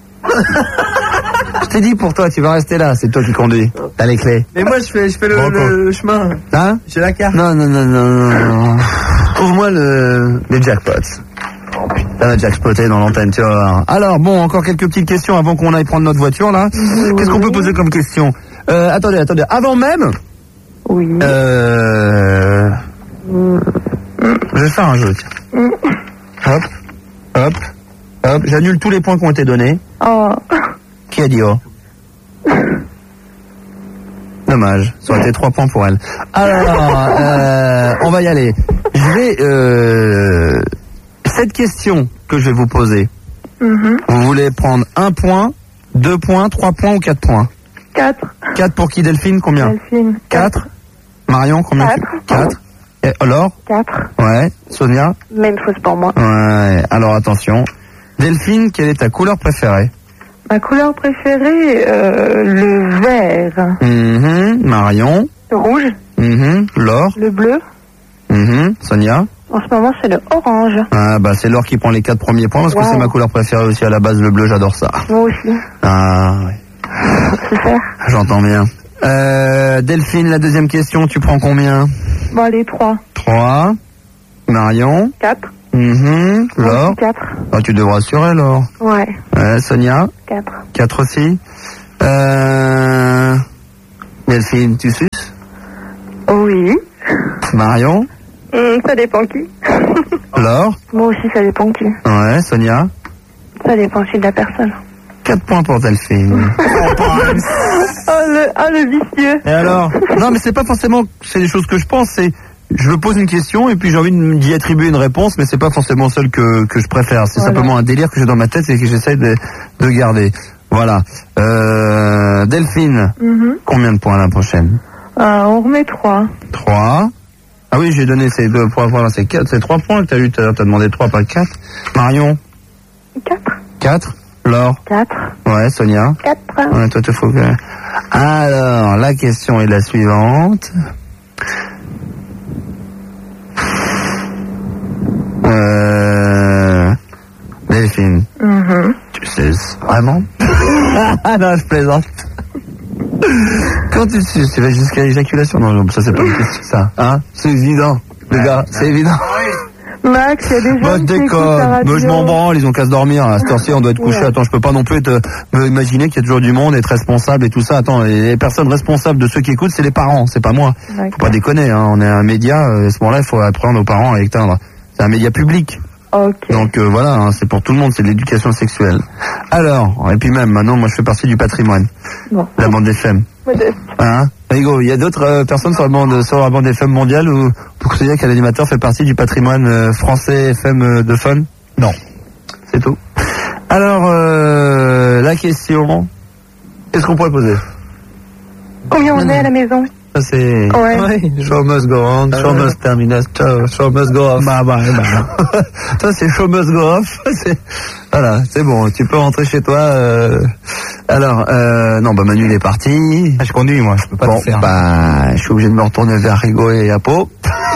Je t'ai dit pour toi, tu vas rester là, c'est toi qui conduis. T'as les clés. Mais moi, je fais le chemin. Hein? J'ai la carte. Non. Trouve-moi les jackpots. Oh putain, ça va jackpoter dans l'antenne, tu vas voir. Alors, bon, encore quelques petites questions avant qu'on aille prendre notre voiture, là. Qu'est-ce qu'on peut poser comme question? Attendez. Avant même, Oui. je vais faire un jeu, tiens. Hop. J'annule tous les points qui ont été donnés. Oh. Qui a dit oh? Dommage, ça aurait été 3 points pour elle. Alors, on va y aller. Je vais... cette question que je vais vous poser, vous voulez prendre 1 point, 2 points, 3 points ou 4 points? 4. 4 pour qui, Delphine? Combien? Delphine. 4. Marion, combien? 4. Et alors? 4. Ouais. Sonia? Même chose pour moi. Ouais. Alors attention. Delphine, quelle est ta couleur préférée? Ma couleur préférée, le vert. Marion? Le rouge. Laure? Le bleu. Sonia? En ce moment c'est le orange. Ah bah c'est Laure qui prend les 4 premiers points parce que Wow. c'est ma couleur préférée aussi à la base, le bleu, j'adore ça. Moi aussi. Ah ouais. Super. J'entends bien. Delphine, la deuxième question, tu prends combien? Bon les 3. 3. Marion? 4. Laure? 4. Oh, tu devras assurer, Laure. Ouais. Sonia? 4. 4 aussi. Delphine, tu suces? Oui. Marion? Ça dépend qui. Laure? Moi aussi ça dépend qui. Ouais, Sonia? Ça dépend aussi de la personne. 4 points pour Delphine. Le vicieux. Et alors? Non, mais c'est pas forcément, c'est des choses que je pense, c'est, je me pose une question et puis j'ai envie d'y attribuer une réponse, mais c'est pas forcément celle que je préfère. C'est simplement un délire que j'ai dans ma tête et que j'essaie de garder. Voilà. Delphine, combien de points la prochaine? On remet 3. 3. Ah oui, j'ai donné ces 2 points, voilà, c'est 4, c'est 3 points que t'as eu tout à l'heure, t'as demandé 3, pas 4. Marion? 4. 4. Laure? 4. Ouais, Sonia? 4. Ouais, toi, faut que... Alors, la question est la suivante. Delphine. Tu sais vraiment? Non, je plaisante. Quand tu vas jusqu'à l'éjaculation, non, ça c'est pas une question, ça. Hein? C'est évident, les gars, c'est évident. Max, il y a des gens qui écoutent la radio. Moi, je m'en branle, ils ont qu'à se dormir. À cette heure-ci, on doit être couché. Attends, je peux pas non plus me imaginer qu'il y a toujours du monde, être responsable et tout ça. Attends, les personnes responsables de ceux qui écoutent, c'est les parents, c'est pas moi. D'accord. Faut pas déconner, hein. On est un média, à ce moment-là, il faut apprendre aux parents à éteindre. C'est un média public. Ok. Donc voilà, hein, c'est pour tout le monde, c'est de l'éducation sexuelle. Alors, et puis même, maintenant, moi je fais partie du patrimoine. Bon. La bande FM. Hein, Rigo, il y a d'autres personnes sur la bande FM mondiale où vous considérez qu'un animateur fait partie du patrimoine français FM de fun? Non. C'est tout. Alors, la question, qu'est-ce qu'on pourrait poser? Combien on est à la maison? Ça c'est... Ouais. Show must go on, show must terminate, show must go off. Bah. Ça c'est show must go off. Voilà, c'est bon, tu peux rentrer chez toi. Alors, non, Manu il est parti. Je conduis, moi, je peux pas le faire. Je suis obligé de me retourner vers Rigo et Apo.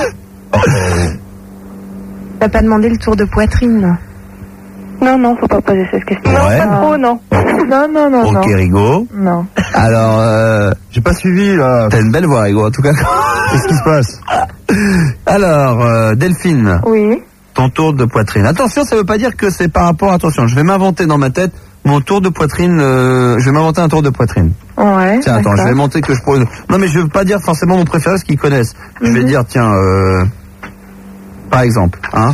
T'as pas demandé le tour de poitrine? Non, faut pas poser cette question. Ouais. Non, pas trop, non. Non. Ok, Rigo. Non. Alors, J'ai pas suivi, là. t'as une belle voix, Rigo, en tout cas. Qu'est-ce qui se passe? Alors, Delphine, Oui. ton tour de poitrine. Attention, ça veut pas dire que c'est par rapport, attention, je vais m'inventer dans ma tête mon tour de poitrine, je vais m'inventer un tour de poitrine. Ouais. Tiens, attends, je vais monter que je pourrais... Non, mais je veux pas dire forcément mon préféré, parce qu'ils connaissent. Je vais dire, tiens, par exemple, hein.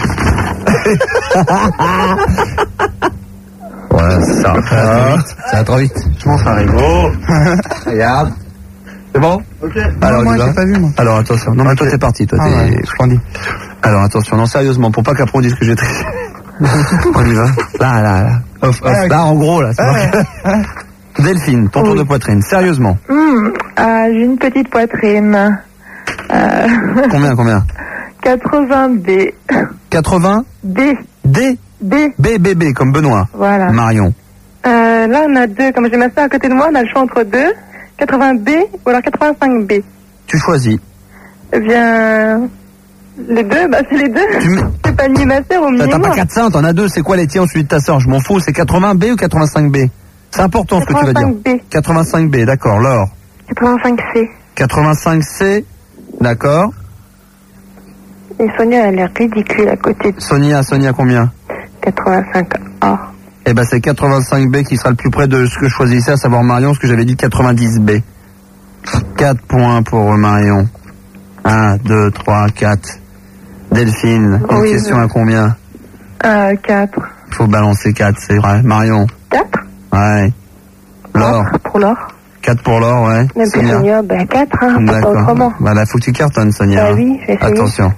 Ouais, c'est ça. Ça va trop vite. Je m'en fais Rigo. Regarde. C'est bon? Ok. Alors, moi, on y va. j'ai pas vu, moi. Alors, attention. Non, mais toi, t'es parti. Toi, t'es... Ouais, je conduis. Alors, attention. Non, sérieusement, pour pas qu'après on dise que j'ai triché. On y va. Là. Off. Là, en gros, là. C'est marqué. Delphine, ton tour de poitrine. Sérieusement. J'ai une petite poitrine. Combien? 80 B. 80? D. D? B. B, comme Benoît. Voilà. Marion. Là, on a deux. Comme j'ai ma soeur à côté de moi, on a le choix entre deux. 80 B ou alors 85 B. Tu choisis. Eh bien, les deux, c'est les deux. C'est pas ni ma soeur ou ni T'as moi. pas 4 seins, t'en as deux. C'est quoi les tiens, celui de ta soeur? Je m'en fous. C'est 80B ou 85B? C'est important ce que tu vas dire. 85B. 85B, d'accord. Laure. 85C. 85C, d'accord. Et Sonia, elle a l'air ridicule à côté de Sonia combien? 85A. Eh ben c'est 85B qui sera le plus près de ce que je choisissais, à savoir Marion, ce que j'avais dit 90B. 4 points pour Marion. 1, 2, 3, 4. Delphine, une Oui, question oui. à combien? 4. Il faut balancer 4, c'est vrai. Marion. 4 Ouais. Laure. Pour l'or. 4 pour Laure, ouais. Même plus Sonia. Sonia, 4, pas D'accord. autrement. Bah là, faut que tu cartonnes, Sonia. Bah oui, je vais essayer. Attention.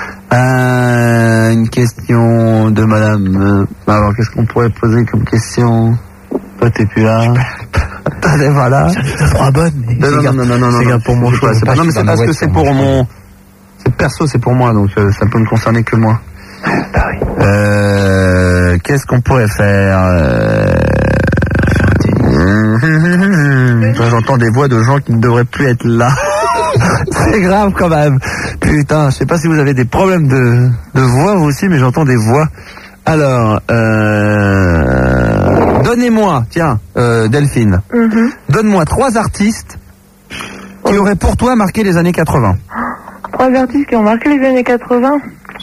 Une question de madame. Alors, qu'est-ce qu'on pourrait poser comme question? Toi, t'es plus là. T'es pas là. J'en ai 3 bonnes, mais Non. c'est garde pour mon choix. C'est pas, non, mais c'est parce que c'est pour mon... C'est perso, c'est pour moi, donc ça peut me concerner que moi. Qu'est-ce qu'on pourrait faire J'entends des voix de gens qui ne devraient plus être là. C'est grave quand même. Putain, je sais pas si vous avez des problèmes de voix vous aussi, mais j'entends des voix. Alors, donnez-moi, tiens, Delphine, donne-moi 3 artistes qui auraient pour toi marqué les années 80. 3 artistes qui ont marqué les années 80.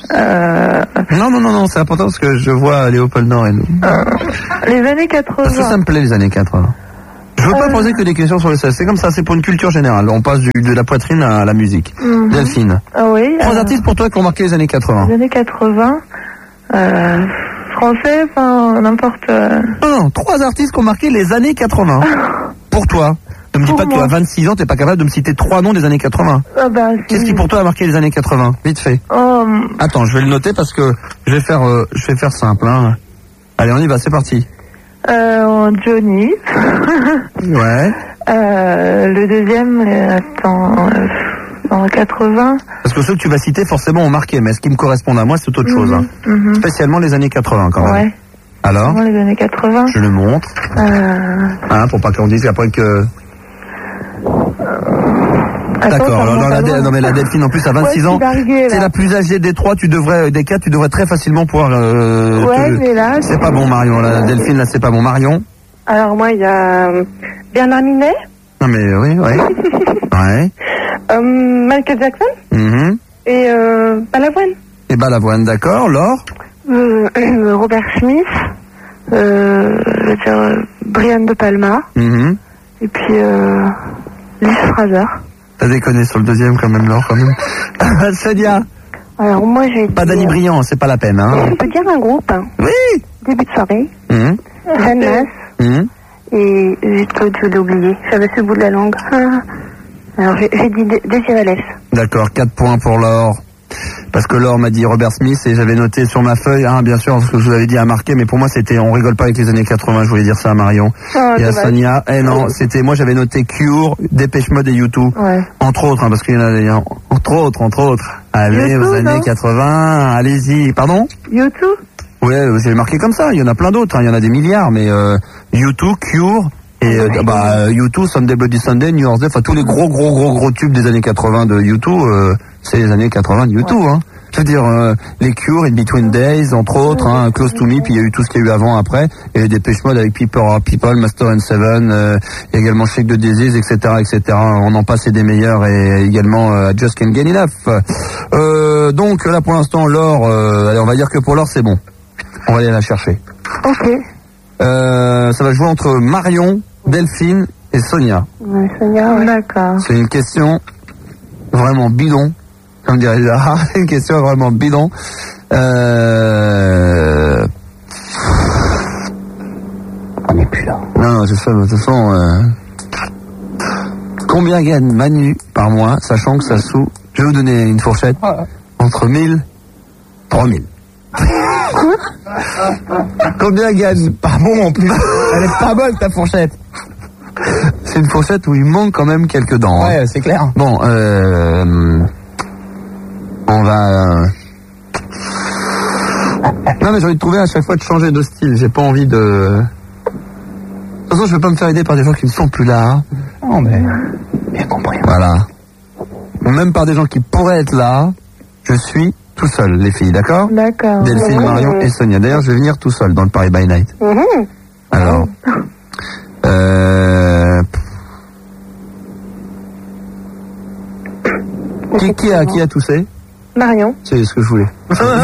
Non, c'est important parce que je vois Léopold Nord et nous. Les années 80. Parce que ça me plaît, les années 80. Je veux pas poser que des questions sur le sexe. C'est comme ça, c'est pour une culture générale. On passe de la poitrine à la musique. Delphine. Ah oui. 3 artistes pour toi qui ont marqué les années 80. Les années 80. Français, enfin, n'importe. Non, 3 artistes qui ont marqué les années 80. Pour toi. Ne me dis Pour pas que tu moi. as 26 ans, t'es pas capable de me citer 3 noms des années 80. Ah bah, Qu'est-ce qui pour toi a marqué les années 80? Vite fait. Attends, je vais le noter parce que je vais faire simple. Hein. Allez, on y va, c'est parti. Johnny. Ouais. Le deuxième, en 80. Parce que ceux que tu vas citer forcément ont marqué, mais ce qui me correspond à moi, c'est autre chose. Hein. Spécialement les années 80 quand même. Ouais. Alors Vraiment les années 80. Je le montre. Pour pas qu'on dise après que... D'accord, alors non, mais la Delphine en plus à 26 ans, c'est la plus âgée des 3, des 4, tu devrais très facilement pouvoir... mais là... C'est pas bon Marion, la Delphine là c'est pas bon. Marion, Alors moi, il y a Bernard Minet, Non mais oui. Ouais. Michael Jackson Mhm. et Balavoine. Et Balavoine, d'accord. Laure? Robert Smith, je veux dire Brian De Palma, Mhm. et puis Liz Fraser. T'as déconné sur le deuxième quand même, Laure, quand même. Sonia? Alors moi, j'ai Pas dit, Danny Briand, c'est pas la peine, hein. je peux dire un groupe, hein. Oui. Début de soirée, Mhm. Jeanne Masse, Mhm. et vite Claude, je l'ai oublié, j'avais ce bout de la langue. Alors j'ai dit Désiré Less. D'accord, 4 points pour Laure. Parce que Laure m'a dit Robert Smith et j'avais noté sur ma feuille, bien sûr, parce que je vous avais dit à marquer, mais pour moi c'était, on rigole pas avec les années 80, je voulais dire ça à Marion. Et à Sonia, non, c'était, moi j'avais noté Cure, Dépêche Mode et U2. Ouais. Entre autres, parce qu'il y en a, entre autres. Allez, U2, aux années non 80, allez-y. Pardon? YouTube. Ouais, j'ai marqué comme ça, il y en a plein d'autres, il y en a des milliards, mais U2, Cure, et U2, Sunday Bloody Sunday, New Year's Day, enfin tous les gros tubes des années 80 de U2, c'est les années 80 de U2, hein. Je veux dire, les Cure, In Between Days, entre autres, hein, Close to Me, puis il y a eu tout ce qu'il y a eu avant, après, et les Dépêche Mode avec People Are People, Master and Seven, également Shake the Disease, etc., etc. On en passe et des meilleurs, et également Just Can't Get Enough. Donc là, pour l'instant, Laure, allez, on va dire que pour Laure, c'est bon. On va aller la chercher. Ok. Ça va jouer entre Marion, Delphine et Sonia. Ouais, Sonia, ouais. D'accord. C'est une question vraiment bidon, comme dirait Zara. Une question vraiment bidon. On n'est plus là. Non, c'est ça, de toute façon. Combien gagne Manu par mois, sachant que ça sous. Je vais vous donner une fourchette. Entre 1000 3000. Combien gagne par mois en plus? Elle est pas bonne ta fourchette. C'est une fourchette où il manque quand même quelques dents. Ouais, c'est clair. Bon, on va... Non mais j'ai envie de trouver à chaque fois de changer de style. J'ai pas envie de... De toute façon, je vais pas me faire aider par des gens qui ne sont plus là. Hein. Non mais... Bien compris. Voilà. Ou même par des gens qui pourraient être là. Je suis tout seul, les filles, d'accord? D'accord. Delphine, Marion et Sonia. D'ailleurs, je vais venir tout seul dans le Paris by Night. Alors... Qui a toussé? Marion. C'est ce que je voulais.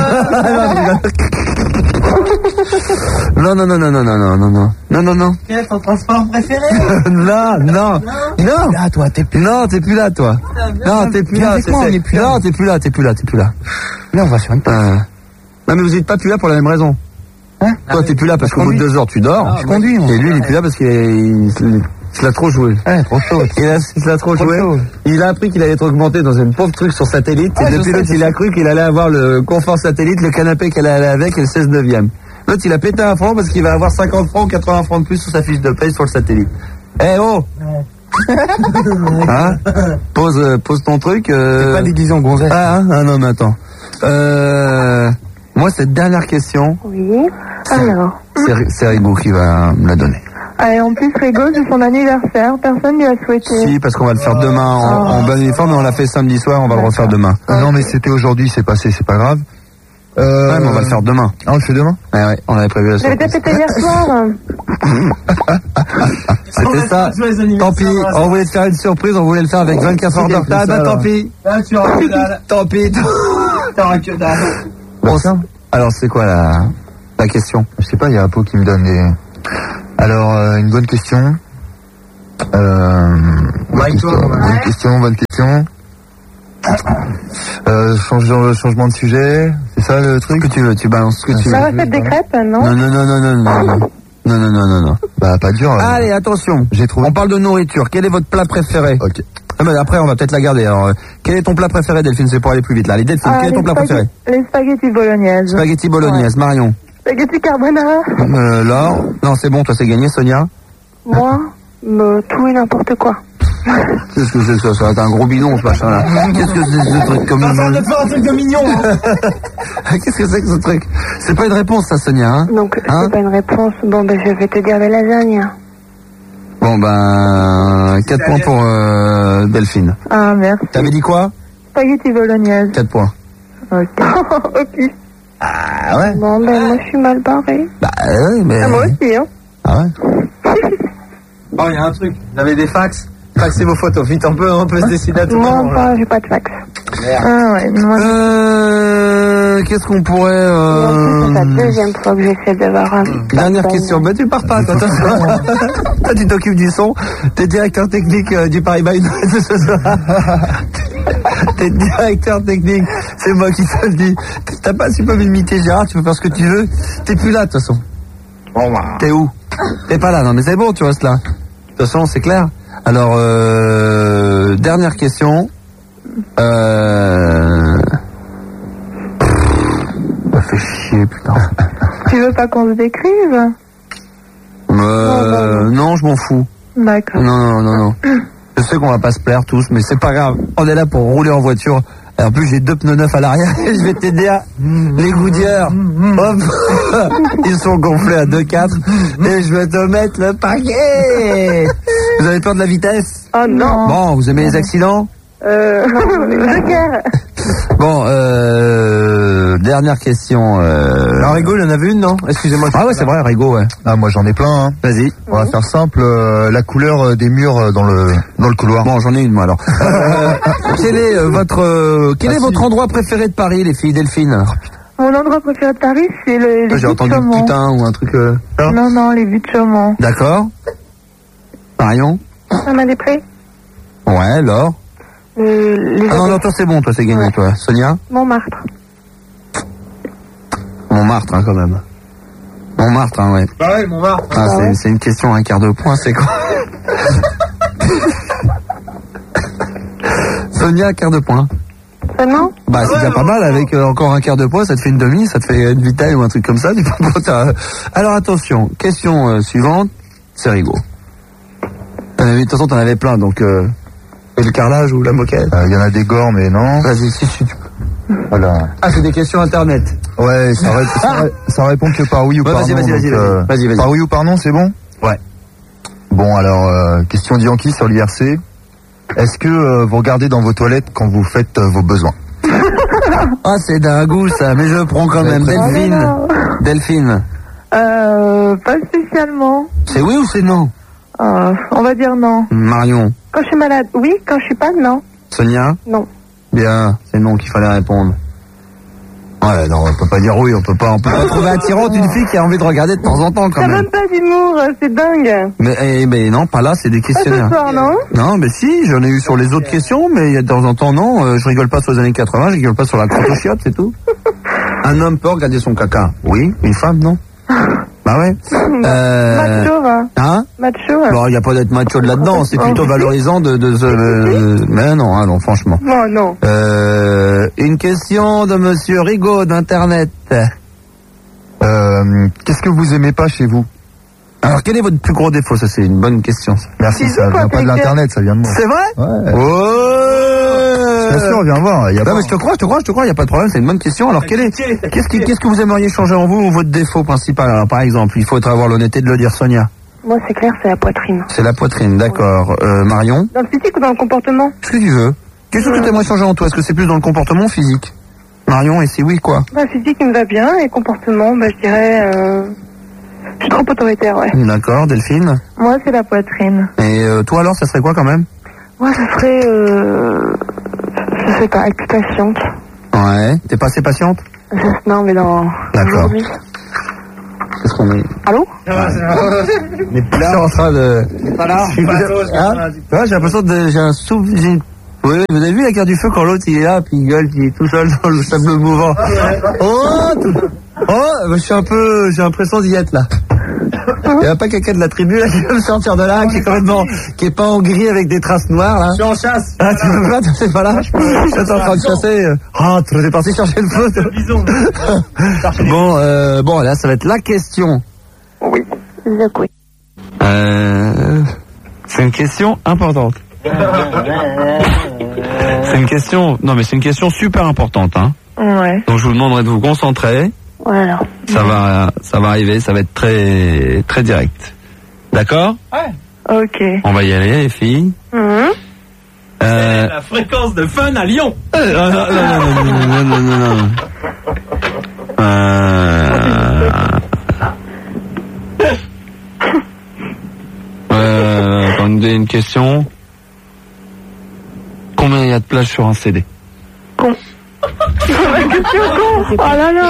Non. Quel est ton transport préféré? Non. Là, toi, t'es plus Non, t'es plus là, toi. Non, t'es plus là. Non, t'es plus là. Là, on va sur une page. Non, mais vous êtes pas plus là pour la même raison. Hein? Toi, t'es plus là parce qu'au bout de 2 heures, tu dors. Je conduis, moi. Et lui, il est plus là parce qu'il l'a trop joué. Ouais, trop chaud. Il a trop joué. chaud. Il a appris qu'il allait être augmenté dans une pauvre truc sur satellite. Ouais, Et je depuis sais, l'autre, il a cru qu'il allait avoir le confort satellite, le canapé qu'elle allait avec et le 16/9. L'autre, il a pété un franc parce qu'il va avoir 50 francs ou 80 francs de plus sur sa fiche de paye sur le satellite. Eh oh! Hein? Pose ton truc. T'es pas déguisé en gonzesse. Non, mais attends. Moi, cette dernière question, Oui. Alors. c'est Rigo qui va me la donner. Et en plus, Rigo, c'est son anniversaire. Personne lui a souhaité. Si, parce qu'on va le faire demain en bon uniforme, mais on l'a fait samedi soir, on va le refaire demain. Non, mais c'était aujourd'hui, c'est passé, c'est pas grave. Ouais, mais on va le faire demain. On le fait demain? Ouais, on avait prévu la J'avais surprise. déjà pété hier soir. C'était ça. Tant pis, on voulait te faire une surprise, on voulait le faire avec 24 heures de retard. Bah tant pis. Là, tu auras que dalle. Tant pis. T'auras que dalle. Bon, ça. Alors, c'est quoi la question? Je sais pas, il y a Apo qui me donne des... Alors, une bonne question. Bonne question. Changement de sujet, c'est ça le truc? Que tu veux, tu balances ce que tu veux. La recette des crêpes, non? Non. Bah, pas dur. Allez, attention. J'ai trouvé. On parle de nourriture. Quel est votre plat préféré? Ok. Ah, mais après, on va peut-être la garder. Alors, quel est ton plat préféré, Delphine? C'est pour aller plus vite, là. Allez, Delphine, quel est ton plat préféré? Les spaghettis bolognaise. Spaghetti bolognaise. Marion? Spaghetti carbonara. Laure? Non, c'est bon, toi, c'est gagné. Sonia? Moi, tout et n'importe quoi. Qu'est-ce que c'est que ça? Ça va être un gros bidon, ce machin-là. Qu'est-ce que c'est ce truc comme... T'as besoin de faire un truc de mignon. Qu'est-ce que c'est que ce truc? C'est pas une réponse, ça, Sonia, hein? Donc, Hein? c'est pas une réponse. Bon, ben, je vais te dire des lasagnes. Bon, 4 points pour Delphine. Ah, merci. T'avais dit quoi? Spaghetti bolognaise. 4 points. Ok. Ok. Ah ouais? Bon, ben, moi, je suis mal barrée. Bah ouais, mais... Ah, moi aussi, hein. Ah ouais? Oh, il y a un truc. Vous avez des fax? Faxez vos photos. Vite, on peut se décider à tout moment. Non, j'ai pas de fax. Merde. Ah ouais, moi, Qu'est-ce qu'on pourrait... c'est la deuxième fois que j'essaie d'avoir un... Dernière question. Bah, tu pars pas, toi. Toi, tu t'occupes du son. T'es directeur technique du Paris by Night ce soir. T'es directeur technique. C'est moi qui te le dis. T'as pas si peu limité, Gérard. Tu peux faire ce que tu veux. T'es plus là, de toute façon. T'es où? T'es pas là. Non, mais c'est bon, tu restes là. De toute façon, c'est clair. Alors, dernière question. Ça fait chier, putain. Tu veux pas qu'on se décrive? Non, je m'en fous. D'accord. Non. Je sais qu'on va pas se plaire tous, mais c'est pas grave. On est là pour rouler en voiture. Et en plus, j'ai 2 pneus neufs à l'arrière et je vais t'aider à... Les Goodyear, hop, ils sont gonflés à 2,4 et je vais te mettre le paquet. Vous avez peur de la vitesse? Oh non. Bon, vous aimez les accidents? De guerre. Bon, dernière question. Alors, Rigo, il en avait une, non? Excusez-moi. Ah ouais, c'est vrai, Rigo, ouais. Ah, moi j'en ai plein, hein. Vas-y. On va faire simple, la couleur des murs dans le couloir. Bon, j'en ai une, moi, alors. Quel est votre endroit préféré de Paris, les filles Delphine? Mon endroit préféré de Paris, c'est les J'ai buts de entendu Chaumont. putain ou un truc... Non, les buts de Chaumont. D'accord. Marion? Saint-Mandé-Pré. Ouais, Laure? Ah non, toi c'est bon, toi c'est gagné, toi. Sonia? Montmartre. Montmartre, hein, quand même. Montmartre, hein, ouais. Bah ouais, Montmartre. Ah, c'est une question à un quart de point, c'est quoi? Sonia, quart de point. Seulement? Bah, c'est déjà pas mal, avec encore un quart de point, ça te fait une demi, ça te fait une vitale ou un truc comme ça. Alors attention, question suivante, c'est Rigaud. De toute façon, t'en avais plein, donc... Et le carrelage ou la moquette? Il y en a des gores, mais non. Vas-y, si tu peux. Voilà. Ah, c'est des questions internet. Ouais, ça répond que par oui ou par non. Vas-y. Par oui ou par non, c'est bon? Ouais. Bon, alors, question de Yankee sur l'IRC. Est-ce que vous regardez dans vos toilettes quand vous faites vos besoins? Ah, c'est d'un goût, ça, mais je prends quand même. Delphine. Pas spécialement. C'est oui ou c'est non? On va dire non. Marion. Quand je suis malade, oui. Quand je suis pas, non. Sonia? Non. Bien, c'est non qu'il fallait répondre. Ouais, non, on peut pas dire oui, on peut pas trouver attirante une fille qui a envie de regarder de temps en temps, quand T'as même. même pas d'humour, c'est dingue. Mais non, pas là, c'est des questionnaires. Pas ce soir, non? Non, mais si, j'en ai eu sur les autres questions, mais il y a de temps en temps, non, je rigole pas sur les années 80, je rigole pas sur la crotte aux chiottes, c'est tout. Un homme peut regarder son caca. Oui, une femme, non? Bah ouais. Macho, va. Hein? Macho, va. Bon, il n'y a pas d'être macho de là-dedans, c'est plutôt valorisant mais non, franchement. Non. Une question de monsieur Rigaud d'Internet. Qu'est-ce que vous aimez pas chez vous? Alors, quel est votre plus gros défaut? Ça, c'est une bonne question. Merci, ça vient pas de l'internet, ça vient de moi. C'est vrai? Ouais. Ouais. Bien sûr, viens voir. Non, mais je te crois, il n'y a pas de problème, c'est une bonne question. Alors, qu'est-ce que vous aimeriez changer en vous ou votre défaut principal? Alors, par exemple, il faut avoir l'honnêteté de le dire, Sonia. Moi, c'est clair, c'est la poitrine. C'est la poitrine, d'accord. Marion? Dans le physique ou dans le comportement? Ce que tu veux. Qu'est-ce que tu aimerais changer en toi? Est-ce que c'est plus dans le comportement ou physique? Marion, et si oui, quoi? Bah, physique, il me va bien, et comportement, bah, je dirais, je suis trop autoritaire, ouais. D'accord, Delphine? Moi, c'est la poitrine. Et toi, alors, ça serait quoi, quand même? Moi, ça serait, je sais pas, être plus patiente. Ouais. T'es pas assez patiente? Non, mais dans... D'accord. Qu'est-ce qu'on est? Allô? On est plus là. En train de... Pas là. Ouais, j'ai l'impression de... J'ai un souffle... Oui, vous avez vu la carte du feu quand l'autre il est là, puis il gueule, puis il est tout seul dans le sable mouvant. J'ai l'impression d'y être là. Il n'y a pas quelqu'un de la tribu là qui veut me sortir de là, qui est complètement, qui est pas en gris avec des traces noires là. Je suis en chasse. Ah, tu veux pas, t'es pas là? J'étais en train de chasser. Ah, tu es parti chercher le feu. Bon, là, ça va être la question. Oui. C'est une question importante. C'est une question, non mais c'est une question super importante, hein. Ouais. Donc je vous demanderai de vous concentrer. Voilà. Ça va arriver, ça va être très, très direct. D'accord? Ouais. Ok. On va y aller, les filles. C'est la fréquence de fun à Lyon. Non. question. Combien il y a de plages sur un CD? Con. Oh là là.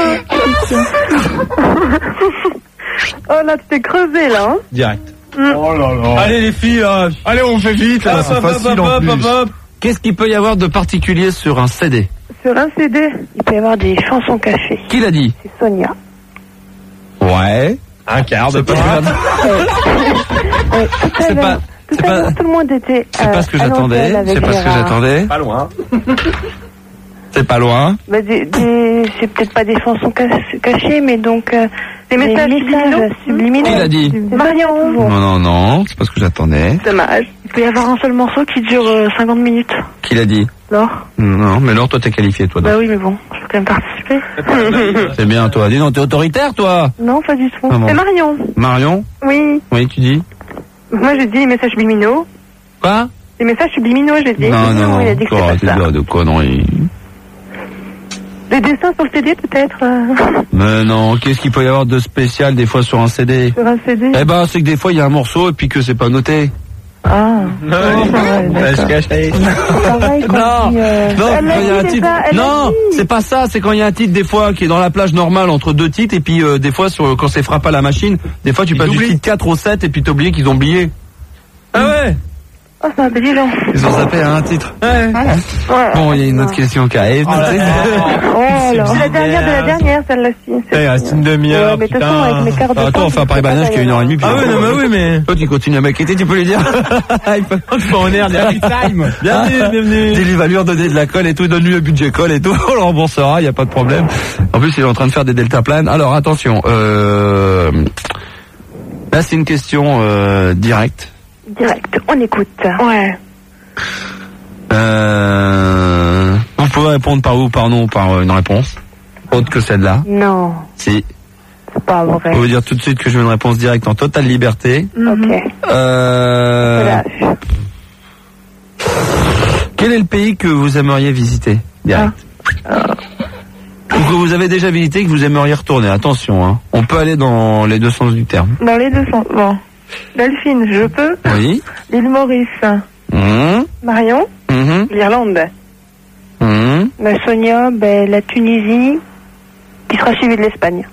Oh là, tu t'es crevé là. Hein. Direct. Oh là là. Allez les filles, allez on fait vite. Là, c'est facile en plus. Qu'est-ce qu'il peut y avoir de particulier sur un CD? Sur un CD, il peut y avoir des chansons cachées. Qui l'a dit? C'est Sonia. Ouais. Un quart de pas. C'est pas. Tout le monde était. C'est pas ce que j'attendais. C'est pas ce que j'attendais. Pas loin. C'est pas loin. Bah, c'est peut-être pas des chansons cachées, mais donc des messages subliminaux. Qui l'a dit? Marion. Non, c'est pas ce que j'attendais. Dommage. Il peut y avoir un seul morceau qui dure 50 minutes. Qui l'a dit? Laure. Non, mais Laure, toi t'es qualifié, toi. Bah oui, mais bon, je peux quand même participer. C'est bien, toi. Dis donc, t'es autoritaire, toi? Non, pas du tout. Ah bon. C'est Marion. Marion? Oui. Oui, tu dis? Moi, j'ai dit les messages subliminaux. Quoi? Les messages subliminaux, j'ai dit. Non, il a dit que c'était pas ça. de conneries. Des dessins sur le CD, peut-être. Mais non, qu'est-ce qu'il peut y avoir de spécial des fois sur un CD? Sur un CD. Eh ben, c'est que des fois il y a un morceau et puis que c'est pas noté. Ah. C'est pas ça, c'est quand il y a un titre des fois qui est dans la plage normale entre deux titres et puis des fois quand c'est frappe à la machine, des fois tu passes du titre 4 au 7 et puis t'as oublié qu'ils ont oublié. Ah ouais. Oh, c'est un peu long. Ils ont zappé à un titre. Ouais. Bon, il y a une autre question qui arrive. Oh là. C'est la dernière de la dernière, celle-là-ci. Il reste une demi-heure. Ouais, mais de toute façon, avec mes quarts de temps. Attends, on fait un Paris-Banage qui est 1h30. Ah oui, non, mais oui, mais. Toi, tu continues à m'inquiéter, tu peux lui dire. Tu peux en air, time. Bienvenue. Dis, il va lui redonner de la colle et tout, donne-lui le budget colle et tout, on le remboursera, il n'y a pas de problème. En plus, il est en train de faire des deltaplanes. Alors, attention, là, c'est une question, directe. Direct, on écoute. Ouais. Vous pouvez répondre par oui ou par non, par une réponse autre que celle-là. Non. Si. C'est pas vrai. On veut dire tout de suite que je veux une réponse directe en totale liberté. Ok. Quel est le pays que vous aimeriez visiter? Direct. Ou que vous avez déjà visité et que vous aimeriez retourner. Attention, hein. On peut aller dans les deux sens du terme. Dans les deux sens. Bon. Delphine, je peux? Oui. L'île Maurice. Marion? L'Irlande. Sonia, la Tunisie, qui sera suivie de l'Espagne.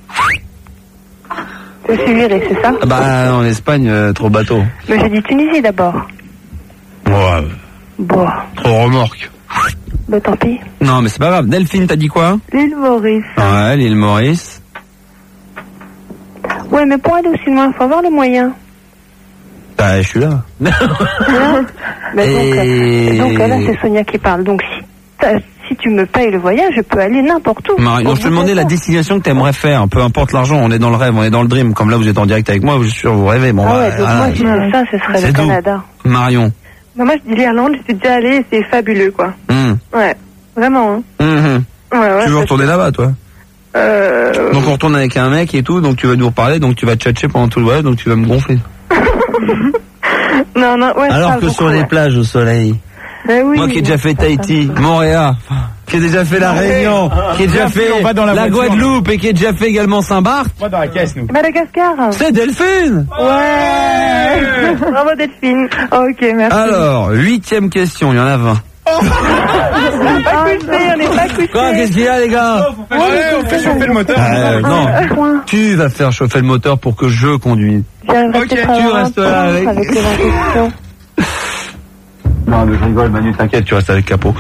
Je suivirai, c'est ça? Bah, en Espagne, trop bateau. Mais j'ai dit Tunisie d'abord. Ouais. Bon. Trop remorque. Bah tant pis. Non, mais c'est pas grave. Delphine, t'as dit quoi? L'île Maurice. Ouais, l'île Maurice. Ouais, mais pour aller aussi loin, faut avoir les moyens. Bah, je suis là. Donc là, c'est Sonia qui parle. Donc si tu me payes le voyage, je peux aller n'importe où. Marion, je te demandais la destination que tu aimerais faire. Peu importe l'argent, on est dans le rêve, on est dans le dream. Comme là, vous êtes en direct avec moi, je suis sûr vous rêvez. Bon, donc moi, je disais ça, ce serait le Canada. Marion. Bah, moi, je dis l'Irlande, j'étais déjà allée, c'est fabuleux, quoi. Ouais, vraiment. Hein. Ouais, tu veux retourner là-bas, toi? Donc on retourne avec un mec et tout, donc tu vas nous reparler, donc tu vas tchatcher pendant tout le voyage, donc tu vas me gonfler. Non, ouais. Alors que sur les plages au soleil. Oui, moi qui ai déjà fait Tahiti, Montréal, qui ai déjà fait la Réunion, qui ai déjà fait la Guadeloupe et qui ai déjà fait également Saint-Barth. Moi dans la caisse, nous. Madagascar. C'est Delphine. Ouais. Bravo Delphine. Ok, merci. Alors, 8e question, il y en a 20. On n'est pas couché. Quoi, qu'est-ce qu'il y a, les gars? On fait chauffer le moteur. Non, tu vas faire chauffer le moteur pour que je conduise. Ok, tu restes là avec les questions. Non, mais je rigole, Manu, t'inquiète, tu restes avec Capot.